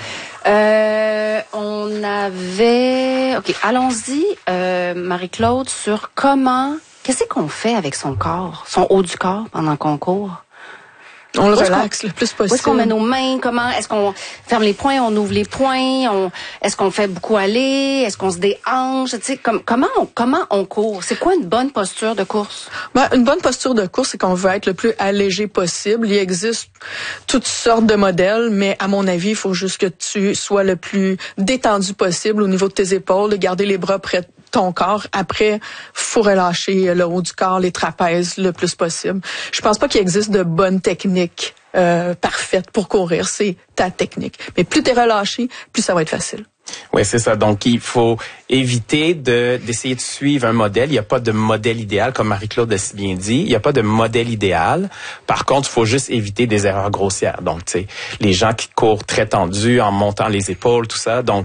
Euh, on avait OK, allons-y euh, Marie-Claude sur comment, qu'est-ce qu'on fait avec son corps, son haut du corps pendant qu'on court? On le relaxe le plus possible. Où est-ce qu'on met nos mains? Comment? Est-ce qu'on ferme les poings, on ouvre les poings? On, est-ce qu'on fait beaucoup aller? Est-ce qu'on se déhanche? Tu sais, comme, comment on, comment on court? C'est quoi une bonne posture de course? Ben, une bonne posture de course, c'est qu'on veut être le plus allégé possible. Il existe toutes sortes de modèles, mais à mon avis, il faut juste que tu sois le plus détendu possible au niveau de tes épaules, de garder les bras près de ton corps. Après, faut relâcher le haut du corps, les trapèzes le plus possible. Je pense pas qu'il existe de bonnes techniques euh, parfaites pour courir. C'est ta technique. Mais plus t'es relâché, plus ça va être facile. Oui, c'est ça. Donc, il faut éviter de d'essayer de suivre un modèle. Il n'y a pas de modèle idéal, comme Marie-Claude a si bien dit. Il n'y a pas de modèle idéal. Par contre, il faut juste éviter des erreurs grossières. Donc, tu sais, les gens qui courent très tendus en montant les épaules, tout ça. Donc,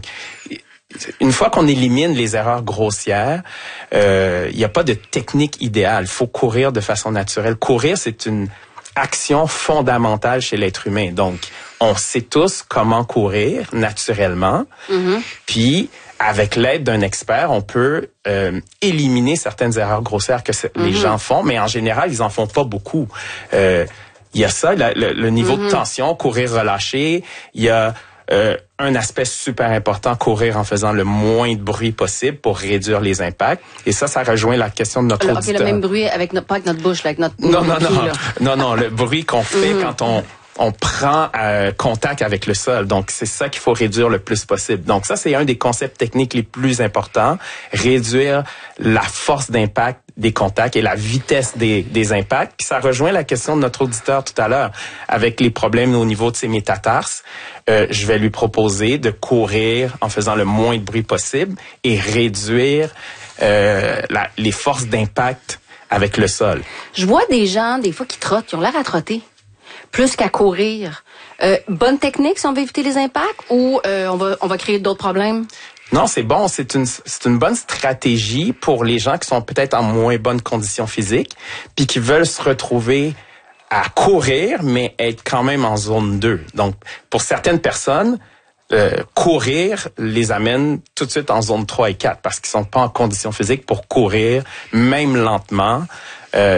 une fois qu'on élimine les erreurs grossières, euh, il n'y a pas de technique idéale. Il faut courir de façon naturelle. Courir, c'est une action fondamentale chez l'être humain. Donc, on sait tous comment courir naturellement. Mm-hmm. Puis, avec l'aide d'un expert, on peut euh, éliminer certaines erreurs grossières que mm-hmm. les gens font, mais en général, ils en font pas beaucoup. Euh, il y a ça, le, le, le niveau mm-hmm. de tension, courir relâché. Il y a Euh, un aspect super important, courir en faisant le moins de bruit possible pour réduire les impacts. Et ça, ça rejoint la question de notre Alors, auditeur. OK, le même bruit, avec notre, pas avec notre bouche, là, avec notre... Non, notre non, pied, non, là. non, non, le bruit qu'on fait mm-hmm. quand on... on prend euh, contact avec le sol. Donc, c'est ça qu'il faut réduire le plus possible. Donc, ça, c'est un des concepts techniques les plus importants. Réduire la force d'impact des contacts et la vitesse des, des impacts. Puis ça rejoint la question de notre auditeur tout à l'heure. Avec les problèmes au niveau de ses métatarses, euh, je vais lui proposer de courir en faisant le moins de bruit possible et réduire euh, la, les forces d'impact avec le sol. Je vois des gens, des fois, qui trottent, qui ont l'air à trotter plus qu'à courir. Euh, bonne technique si on veut éviter les impacts ou euh, on va on va créer d'autres problèmes? Non, c'est bon. C'est une c'est une bonne stratégie pour les gens qui sont peut-être en moins bonne condition physique puis qui veulent se retrouver à courir, mais être quand même en zone deux. Donc, pour certaines personnes, euh, courir les amène tout de suite en zone trois et quatre parce qu'ils sont pas en condition physique pour courir, même lentement, euh,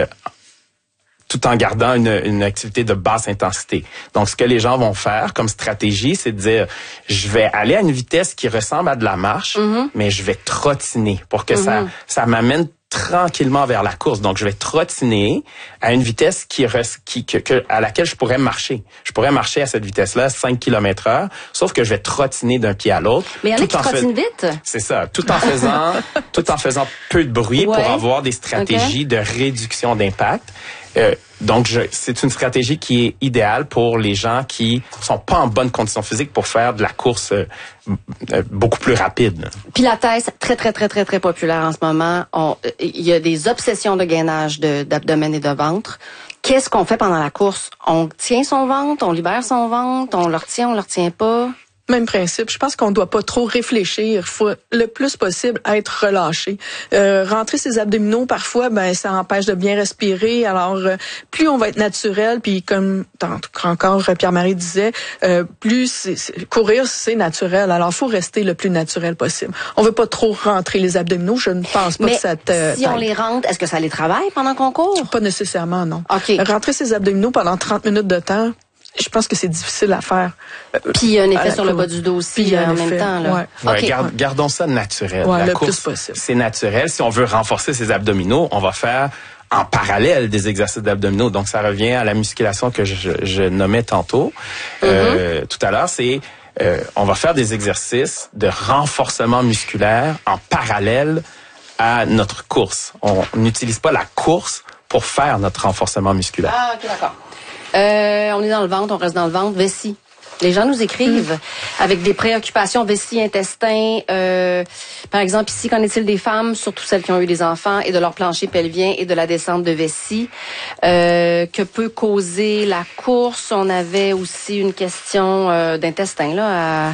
tout en gardant une, une activité de basse intensité. Donc, ce que les gens vont faire comme stratégie, c'est de dire, je vais aller à une vitesse qui ressemble à de la marche, mm-hmm. mais je vais trottiner pour que mm-hmm. ça, ça m'amène tranquillement vers la course. Donc, je vais trottiner à une vitesse qui, qui que, que, à laquelle je pourrais marcher. Je pourrais marcher à cette vitesse-là, cinq kilomètres heure, sauf que je vais trottiner d'un pied à l'autre. Mais il y en a qui trottinent vite. C'est ça. Tout en faisant, tout en faisant peu de bruit ouais. pour avoir des stratégies okay. de réduction d'impact. Euh, donc, je, c'est une stratégie qui est idéale pour les gens qui sont pas en bonne condition physique pour faire de la course euh, euh, beaucoup plus rapide. Pilates, très, très, très, très, très populaire en ce moment. Il y a des obsessions de gainage de, d'abdomen et de ventre. Qu'est-ce qu'on fait pendant la course? On tient son ventre, on libère son ventre, on le retient, on le retient pas? Même principe. Je pense qu'on ne doit pas trop réfléchir. Il faut le plus possible être relâché. Euh, rentrer ses abdominaux, parfois, ben ça empêche de bien respirer. Alors, euh, plus on va être naturel, puis comme encore Pierre-Marie disait, euh, plus c'est, c'est, courir, c'est naturel. Alors, il faut rester le plus naturel possible. On veut pas trop rentrer les abdominaux. Je ne pense pas Mais que ça te... si on les rentre, est-ce que ça les travaille pendant qu'on court? Pas nécessairement, non. Okay. Rentrer ses abdominaux pendant trente minutes de temps, je pense que c'est difficile à faire. Puis il y a un effet sur le bas du dos aussi en effet. même temps. Là. Ouais. Ouais, okay. garde, gardons ça naturel. Ouais, la le course, plus possible. C'est naturel. Si on veut renforcer ses abdominaux, on va faire en parallèle des exercices d'abdominaux. Donc ça revient à la musculation que je, je nommais tantôt, mm-hmm. euh, tout à l'heure. C'est euh, on va faire des exercices de renforcement musculaire en parallèle à notre course. On n'utilise pas la course pour faire notre renforcement musculaire. Ah, ok, d'accord. Euh, on est dans le ventre, on reste dans le ventre. Vessie. Les gens nous écrivent mmh. avec des préoccupations vessie, intestin. Euh, par exemple, ici, qu'en est-il des femmes, surtout celles qui ont eu des enfants, et de leur plancher pelvien et de la descente de vessie? Euh, que peut causer la course? On avait aussi une question euh, d'intestin là à,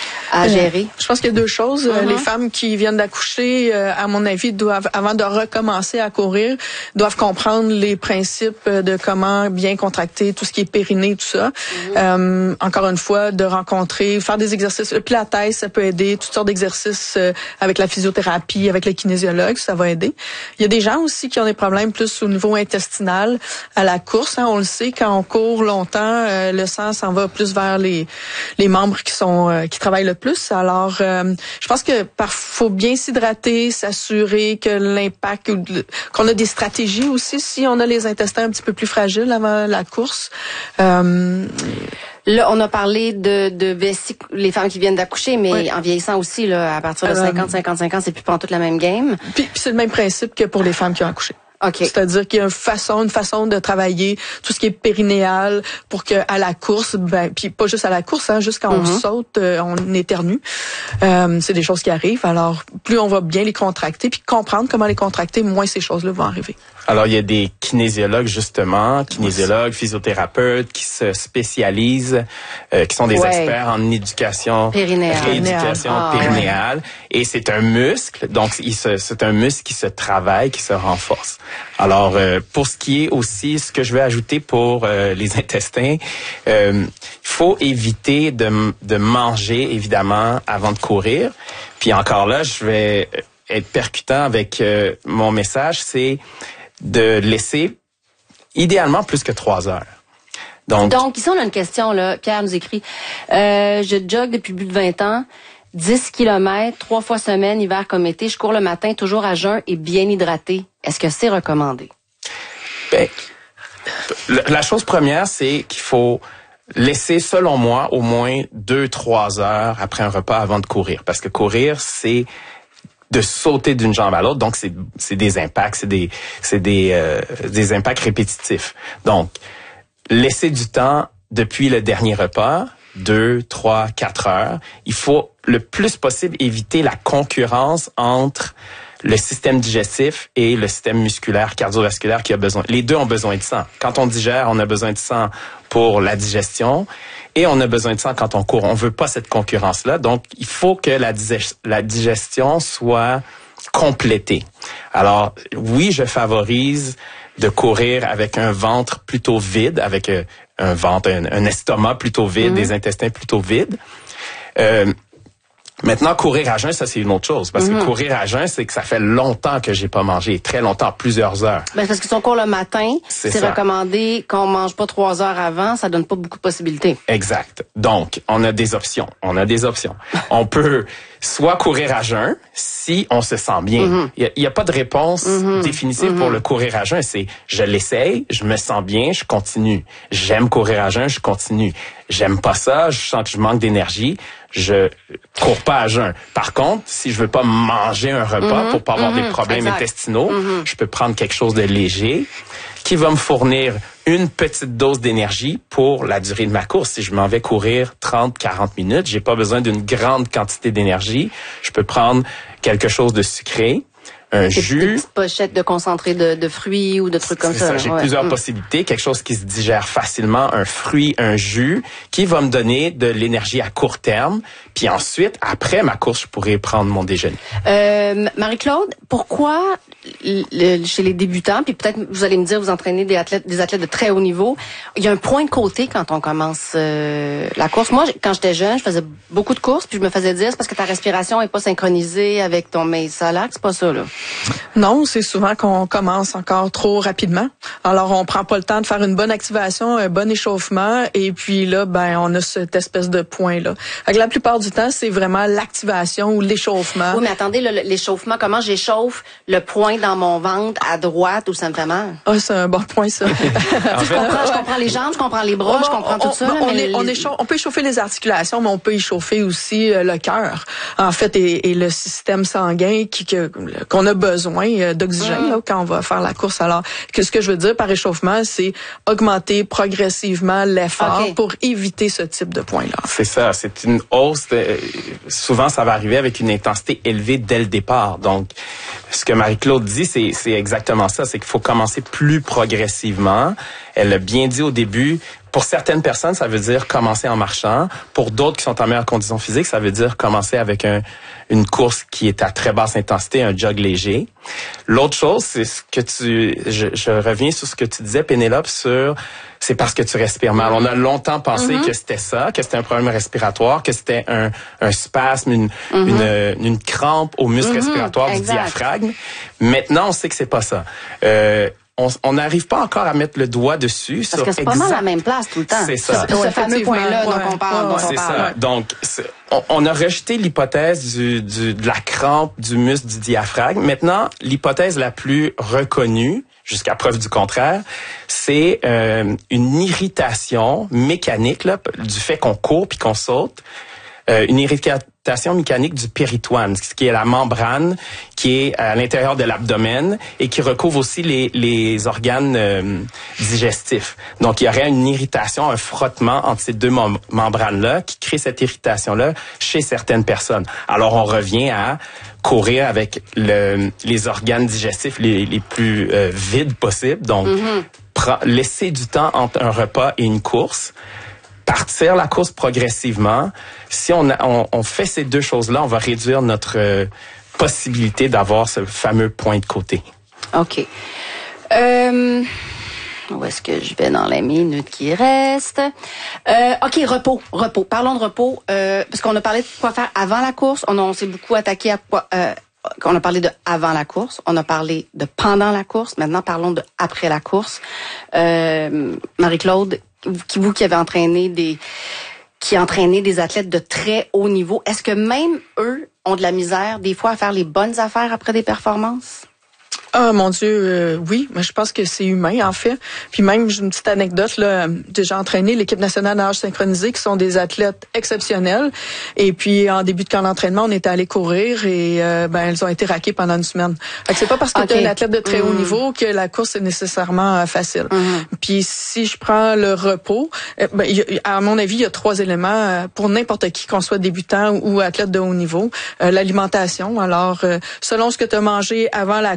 à gérer. Euh, je pense qu'il y a deux choses. Mm-hmm. Les femmes qui viennent d'accoucher, euh, à mon avis, doivent, avant de recommencer à courir, doivent comprendre les principes de comment bien contracter tout ce qui est périnée, tout ça. Mm-hmm. Euh, encore une fois, de rencontrer, faire des exercices. Le pilates, ça peut aider. Toutes sortes d'exercices euh, avec la physiothérapie, avec les kinésiologues, ça va aider. Il y a des gens aussi qui ont des problèmes plus au niveau intestinal à la course. Hein, on le sait, quand on court longtemps, euh, le sang s'en va plus vers les les membres qui sont euh, qui travaillent le plus. Alors, euh, je pense que par faut bien s'hydrater, s'assurer que l'impact, qu'on a des stratégies aussi si on a les intestins un petit peu plus fragiles avant la course. Euh, Là, on a parlé de, de vessie, les femmes qui viennent d'accoucher, mais oui. en vieillissant aussi, là, à partir de cinquante, cinquante-cinq ans, c'est plus pas toute la même game. Puis, puis c'est le même principe que pour les femmes qui ont accouché. Okay. C'est-à-dire qu'il y a une façon, une façon de travailler tout ce qui est périnéal pour que à la course, ben, puis pas juste à la course, hein, juste quand mm-hmm. on saute, euh, on éternue. Euh, c'est des choses qui arrivent. Alors, plus on va bien les contracter, puis comprendre comment les contracter, moins ces choses-là vont arriver. Alors, il y a des kinésiologues, justement, kinésiologues, physiothérapeutes qui se spécialisent, euh, qui sont des ouais. experts en éducation, périnéale. rééducation ah, périnéale. Ouais. Et c'est un muscle, donc il se, c'est un muscle qui se travaille, qui se renforce. Alors, euh, pour ce qui est aussi, ce que je vais ajouter pour euh, les intestins, euh, il faut éviter de, de manger, évidemment, avant de courir. Puis encore là, je vais être percutant avec euh, mon message, c'est de laisser idéalement plus que trois heures. Donc, Donc ici, on a une question, là. Pierre nous écrit, euh, je jogue depuis plus de vingt ans, dix kilomètres, trois fois semaine, hiver comme été. Je cours le matin, toujours à jeun et bien hydraté. Est-ce que c'est recommandé? Ben, la chose première, c'est qu'il faut laisser, selon moi, au moins deux, trois heures après un repas avant de courir. Parce que courir, c'est de sauter d'une jambe à l'autre, donc c'est c'est des impacts, c'est des c'est des euh, des impacts répétitifs. Donc laisser du temps depuis le dernier repas, deux, trois, quatre heures. Il faut le plus possible éviter la concurrence entre le système digestif et le système musculaire cardiovasculaire qui a besoin. Les deux ont besoin de sang. Quand on digère, on a besoin de sang pour la digestion et on a besoin de sang quand on court. On veut pas cette concurrence-là. Donc, il faut que la, digest- la digestion soit complétée. Alors, oui, je favorise de courir avec un ventre plutôt vide, avec euh, un ventre, un, un estomac plutôt vide, mm-hmm. des intestins plutôt vides. Euh, Maintenant, courir à jeun, ça, c'est une autre chose. Parce mm-hmm. que courir à jeun, c'est que ça fait longtemps que j'ai pas mangé. Très longtemps, plusieurs heures. Ben, parce que si on court le matin, c'est, c'est recommandé qu'on mange pas trois heures avant. Ça donne pas beaucoup de possibilités. Exact. Donc, on a des options. On a des options. On peut soit courir à jeun, si on se sent bien. Mm-hmm. Il y, y a pas de réponse mm-hmm. définitive mm-hmm. pour le courir à jeun. C'est, je l'essaye, je me sens bien, je continue. J'aime courir à jeun, je continue. J'aime pas ça, je sens que je manque d'énergie, je cours pas à jeun. Par contre, si je veux pas manger un repas mm-hmm, pour pas avoir mm-hmm, des problèmes exact. intestinaux, mm-hmm. je peux prendre quelque chose de léger qui va me fournir une petite dose d'énergie pour la durée de ma course. Si je m'en vais courir trente à quarante minutes, j'ai pas besoin d'une grande quantité d'énergie. Je peux prendre quelque chose de sucré, un des jus. Des petites pochettes de concentré de, de fruits ou de trucs comme c'est ça. ça. J'ai ouais. plusieurs mm. possibilités. Quelque chose qui se digère facilement, un fruit, un jus, qui va me donner de l'énergie à court terme. Puis ensuite, après ma course, je pourrais prendre mon déjeuner. Euh, Marie-Claude, pourquoi le, chez les débutants, puis peut-être vous allez me dire, vous entraînez des athlètes, des athlètes de très haut niveau, il y a un point de côté quand on commence euh, la course. Moi, quand j'étais jeune, je faisais beaucoup de courses, puis je me faisais dire, c'est parce que ta respiration est pas synchronisée avec ton mésolac, c'est pas ça, là. Non, c'est souvent qu'on commence encore trop rapidement. Alors, on prend pas le temps de faire une bonne activation, un bon échauffement, et puis là, ben, on a cette espèce de point-là. Fait que la plupart du temps, c'est vraiment l'activation ou l'échauffement. Oui, mais attendez, là, l'échauffement, comment j'échauffe le point dans mon ventre à droite où ça me fait mal? Ah, c'est un bon point, ça. je, comprends, je comprends les jambes, je comprends les bras, on, je comprends on, tout ça. On, mais est, les... on, échauffe, on peut échauffer les articulations, mais on peut échauffer aussi euh, le cœur, en fait, et, et le système sanguin qui, que, qu'on a besoin euh, d'oxygène mmh. là, quand on va faire la course. Alors, que ce que je veux dire par échauffement, c'est augmenter progressivement l'effort okay. pour éviter ce type de point-là. C'est ça, c'est une hausse. De, souvent, ça va arriver avec une intensité élevée dès le départ. Donc, ce que Marie-Claude dit, c'est, c'est exactement ça. C'est qu'il faut commencer plus progressivement. Elle l'a bien dit au début. Pour certaines personnes, ça veut dire commencer en marchant. Pour d'autres qui sont en meilleure condition physique, ça veut dire commencer avec un, une course qui est à très basse intensité, un jog léger. L'autre chose, c'est ce que tu... Je, je reviens sur ce que tu disais, Pénélope, sur... C'est parce que tu respires mal. On a longtemps pensé mm-hmm. que c'était ça, que c'était un problème respiratoire, que c'était un, un spasme, une, mm-hmm. une, une crampe au muscle mm-hmm. respiratoire exact. du diaphragme. Maintenant, on sait que c'est pas ça. Euh, on n'arrive pas encore à mettre le doigt dessus. Parce sur que c'est pas exact... mal à la même place tout le temps. C'est ça. Ce, ce fameux point-là ouais. dont on parle. Ouais, dont c'est on parle. ça. Donc, c'est, on, on a rejeté l'hypothèse du, du, de la crampe du muscle du diaphragme. Maintenant, l'hypothèse la plus reconnue, jusqu'à preuve du contraire, c'est euh, une irritation mécanique là, du fait qu'on court puis qu'on saute. Euh, une irritation mécanique du péritoine, ce qui est la membrane qui est à l'intérieur de l'abdomen et qui recouvre aussi les, les organes euh, digestifs. Donc, il y aurait une irritation, un frottement entre ces deux mem- membranes-là qui crée cette irritation-là chez certaines personnes. Alors, on revient à courir avec le, les organes digestifs les, les plus euh, vides possibles. Donc, mm-hmm. pre- laisser du temps entre un repas et une course. Partir la course progressivement. Si on, a, on, on fait ces deux choses-là, on va réduire notre euh, possibilité d'avoir ce fameux point de côté. OK. Euh, où est-ce que je vais dans les minutes qui restent? Euh, OK, repos. Repos. Parlons de repos. Euh, parce qu'on a parlé de quoi faire avant la course. On, on s'est beaucoup attaqué à quoi... Euh, on a parlé de avant la course. On a parlé de pendant la course. Maintenant, parlons de après la course. Euh, Marie-Claude, Qui, vous qui avez entraîné des, qui entraîné des athlètes de très haut niveau, est-ce que même eux ont de la misère des fois à faire les bonnes affaires après des performances? Ah, mon Dieu, euh, oui, mais je pense que c'est humain, en fait. Puis même, j'ai une petite anecdote, là, déjà entraîné l'équipe nationale de nage synchronisé, qui sont des athlètes exceptionnels. Et puis, en début de camp d'entraînement, on était allé courir et, euh, ben, elles ont été raquées pendant une semaine. Fait que c'est pas parce que okay. tu es un athlète de très mmh. haut niveau que la course est nécessairement euh, facile. Mmh. Puis, si je prends le repos, euh, ben, y a, à mon avis, il y a trois éléments euh, pour n'importe qui, qu'on soit débutant ou, ou athlète de haut niveau. Euh, l'alimentation. Alors, euh, selon ce que tu as mangé avant la course et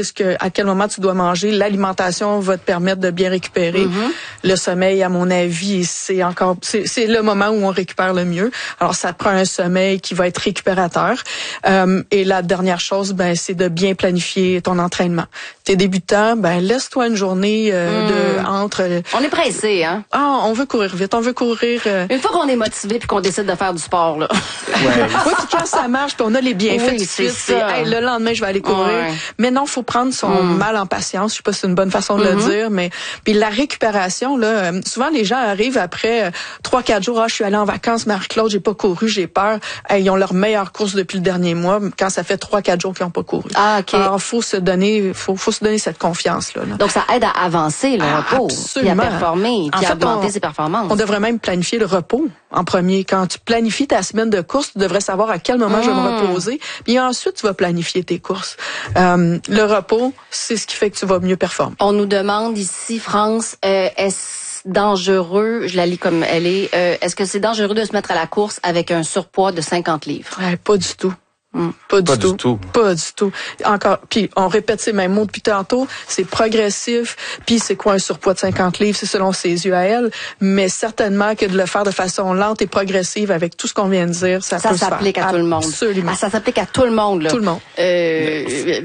ce que, à quel moment tu dois manger. L'alimentation va te permettre de bien récupérer. Mm-hmm. Le sommeil, à mon avis, c'est encore, c'est, c'est le moment où on récupère le mieux. Alors, ça te prend un sommeil qui va être récupérateur. Euh, et la dernière chose, ben, c'est de bien planifier ton entraînement. T'es débutant, ben, laisse-toi une journée euh, mm. de entre. On est pressé, hein? Ah, on veut courir vite, on veut courir. Euh... Une fois qu'on est motivé puis qu'on décide de faire du sport, là. Ouais. Oui, puis quand ça marche, puis on a les bienfaits oui, tout de suite, c'est hey, le lendemain, je vais aller courir. Ouais. Mais non, faut prendre son mm. mal en patience. Je sais pas si c'est une bonne façon de mm-hmm. le dire, mais puis la récupération, là, souvent les gens arrivent après trois, quatre jours. Ah, je suis allé en vacances, Marie-Claude, j'ai pas couru, j'ai peur. Hey, ils ont leur meilleure course depuis le dernier mois, quand ça fait trois, quatre jours qu'ils ont pas couru. Ah, ok. Alors, faut se donner, faut, faut se donner cette confiance là. là. Donc ça aide à avancer le ah, repos, puis à performer, puis à augmenter on, ses performances. On devrait même planifier le repos en premier. Quand tu planifies ta semaine de course, tu devrais savoir à quel moment mmh. je vais me reposer. Puis ensuite, tu vas planifier tes courses. Euh, le repos, c'est ce qui fait que tu vas mieux performer. On nous demande ici, France, euh, est-ce dangereux, je la lis comme elle est, euh, est-ce que c'est dangereux de se mettre à la course avec un surpoids de cinquante livres? Ouais, pas du tout. Mm. Pas, du, pas tout. du tout. Pas du tout. Encore, puis on répète ces mêmes mots depuis tantôt, c'est progressif, puis c'est quoi un surpoids de cinquante livres, c'est selon ses yeux à elle, mais certainement que de le faire de façon lente et progressive avec tout ce qu'on vient de dire, ça, ça peut se faire. Ça s'applique à tout le monde. Absolument. Ah, ça s'applique à tout le monde, là. Tout le monde. Euh,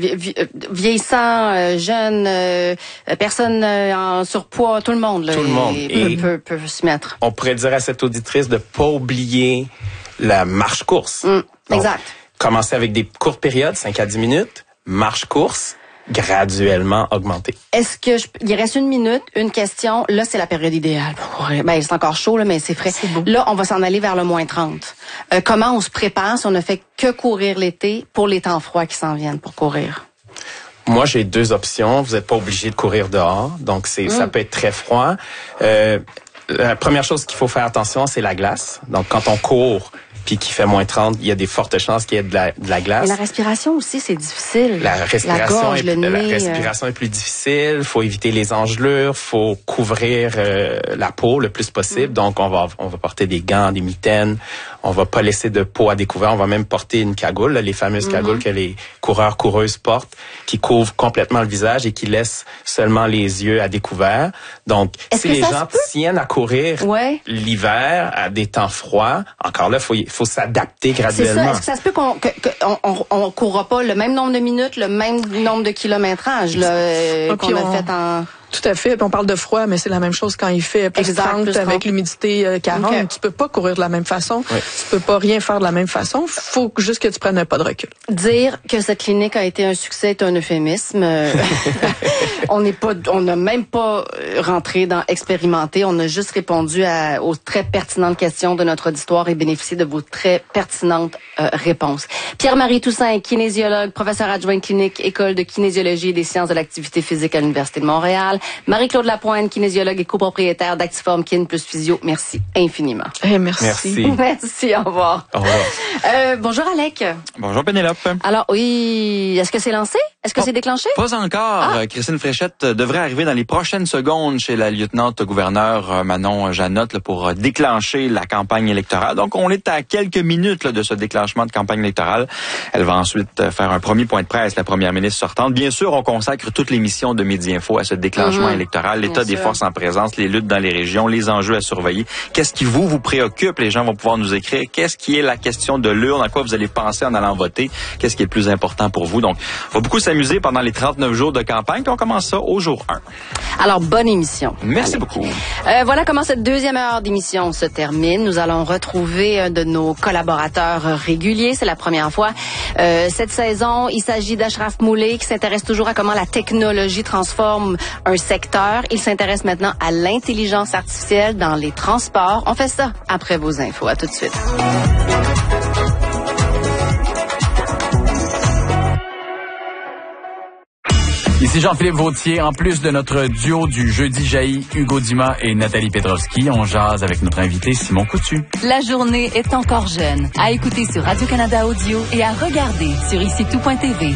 vieillissant, euh, jeune, euh, personne euh, en surpoids, tout le monde, là. Tout le monde. Et peut, peut, peut s'y mettre. On pourrait dire à cette auditrice de pas oublier la marche-course. Mm, Donc, exact. Commencer avec des courtes périodes, cinq à dix minutes, marche-course, graduellement augmenter. Est-ce que je, il reste une minute, une question. Là, c'est la période idéale pour courir. Ben, c'est encore chaud, là, mais c'est frais. C'est beau. Là, on va s'en aller vers le moins trente. Euh, comment on se prépare si on ne fait que courir l'été pour les temps froids qui s'en viennent pour courir? Moi, j'ai deux options. Vous n'êtes pas obligé de courir dehors, donc c'est, mm. ça peut être très froid. Euh, la première chose qu'il faut faire attention, c'est la glace. Donc, quand on court puis qu'il fait moins trente, il y a des fortes chances qu'il y ait de la, de la glace. Et la respiration aussi, c'est difficile. La respiration, la gorge, est, le nez, la respiration euh... est plus difficile. Il faut éviter les engelures. Il faut couvrir euh, la peau le plus possible. Mm. Donc, on va on va porter des gants, des mitaines. On va pas laisser de peau à découvert. On va même porter une cagoule, là, les fameuses mm-hmm. cagoules que les coureurs, coureuses portent, qui couvrent complètement le visage et qui laissent seulement les yeux à découvert. Donc, Est-ce si que les gens tiennent à courir ouais. l'hiver à des temps froids, encore là, faut faut s'adapter graduellement. C'est ça. Est-ce que ça se peut qu'on que, que, on, on, on courra pas le même nombre de minutes, le même nombre de kilométrages là, euh, qu'on on... a fait en... Tout à fait. Puis on parle de froid, mais c'est la même chose quand il fait plus exact, trente plus avec l'humidité euh, quarante. Okay. Tu peux pas courir de la même façon. Oui. Tu peux pas rien faire de la même façon. Faut juste que tu prennes un pas de recul. Dire que cette clinique a été un succès est un euphémisme. on n'est pas, on n'a même pas rentré dans expérimenter. On a juste répondu à, aux très pertinentes questions de notre auditoire et bénéficié de vos très pertinentes euh, réponses. Pierre-Marie Toussaint, kinésiologue, professeur adjoint clinique, école de kinésiologie et des sciences de l'activité physique à l'Université de Montréal. Marie-Claude Lapointe, kinésiologue et copropriétaire d'Actiform Kin plus Physio. Merci infiniment. Hey, merci. Merci. Merci, au revoir. Au revoir. Euh, bonjour Alec. Bonjour Pénélope. Alors oui, est-ce que c'est lancé? Est-ce que oh, c'est déclenché? Pas encore. Ah. Christine Fréchette devrait arriver dans les prochaines secondes chez la lieutenant-gouverneur Manon Janotte là, pour déclencher la campagne électorale. Donc on est à quelques minutes là, de ce déclenchement de campagne électorale. Elle va ensuite faire un premier point de presse, la première ministre sortante. Bien sûr, on consacre toute l'émission de Midi Info à ce déclenchement Mmh. électoral, l'état Bien des sûr. forces en présence, les luttes dans les régions, les enjeux à surveiller. Qu'est-ce qui vous, vous préoccupe? Les gens vont pouvoir nous écrire. Qu'est-ce qui est la question de l'urne? À quoi vous allez penser en allant voter? Qu'est-ce qui est le plus important pour vous? Donc, on va beaucoup s'amuser pendant les trente-neuf jours de campagne, puis on commence ça au jour un. Alors, bonne émission. Merci Allez. beaucoup. Euh, voilà comment cette deuxième heure d'émission se termine. Nous allons retrouver un de nos collaborateurs réguliers. C'est la première fois euh, cette saison. Il s'agit d'Ashraf Moulay qui s'intéresse toujours à comment la technologie transforme un secteur. Il s'intéresse maintenant à l'intelligence artificielle dans les transports. On fait ça après vos infos. À tout de suite. Ici Jean-Philippe Vautier. En plus de notre duo du Jeudi jaillit, Hugo Dumas et Nathalie Petrovski, on jase avec notre invité Simon Coutu. La journée est encore jeune. À écouter sur Radio-Canada Audio et à regarder sur ici tout point t v.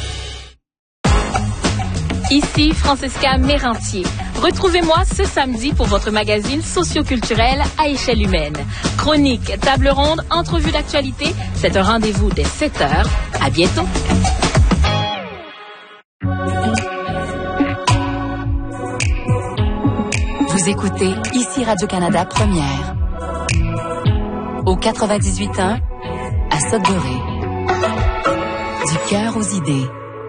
Ici Francesca Mérantier. Retrouvez-moi ce samedi pour votre magazine socio-culturel à échelle humaine. Chronique, table ronde, entrevue d'actualité. C'est un rendez-vous dès sept heures. À bientôt. Vous écoutez ici Radio-Canada Première. Au quatre-vingt-dix-huit point un, à Sudbury. Du cœur aux idées.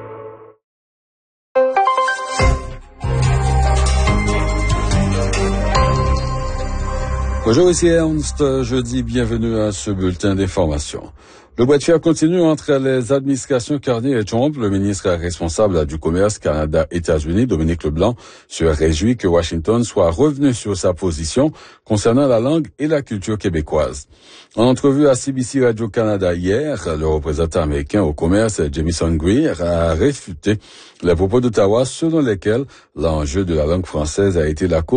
Bonjour, ici Ernst. Jeudi, bienvenue à ce bulletin d'information. Le bras de fer continue entre les administrations Carney et Trump. Le ministre responsable du commerce Canada-États-Unis, Dominique Leblanc, se réjouit que Washington soit revenu sur sa position concernant la langue et la culture québécoise. En entrevue à C B C Radio-Canada hier, le représentant américain au commerce, Jamieson Greer, a réfuté les propos d'Ottawa selon lesquels l'enjeu de la langue française a été la cause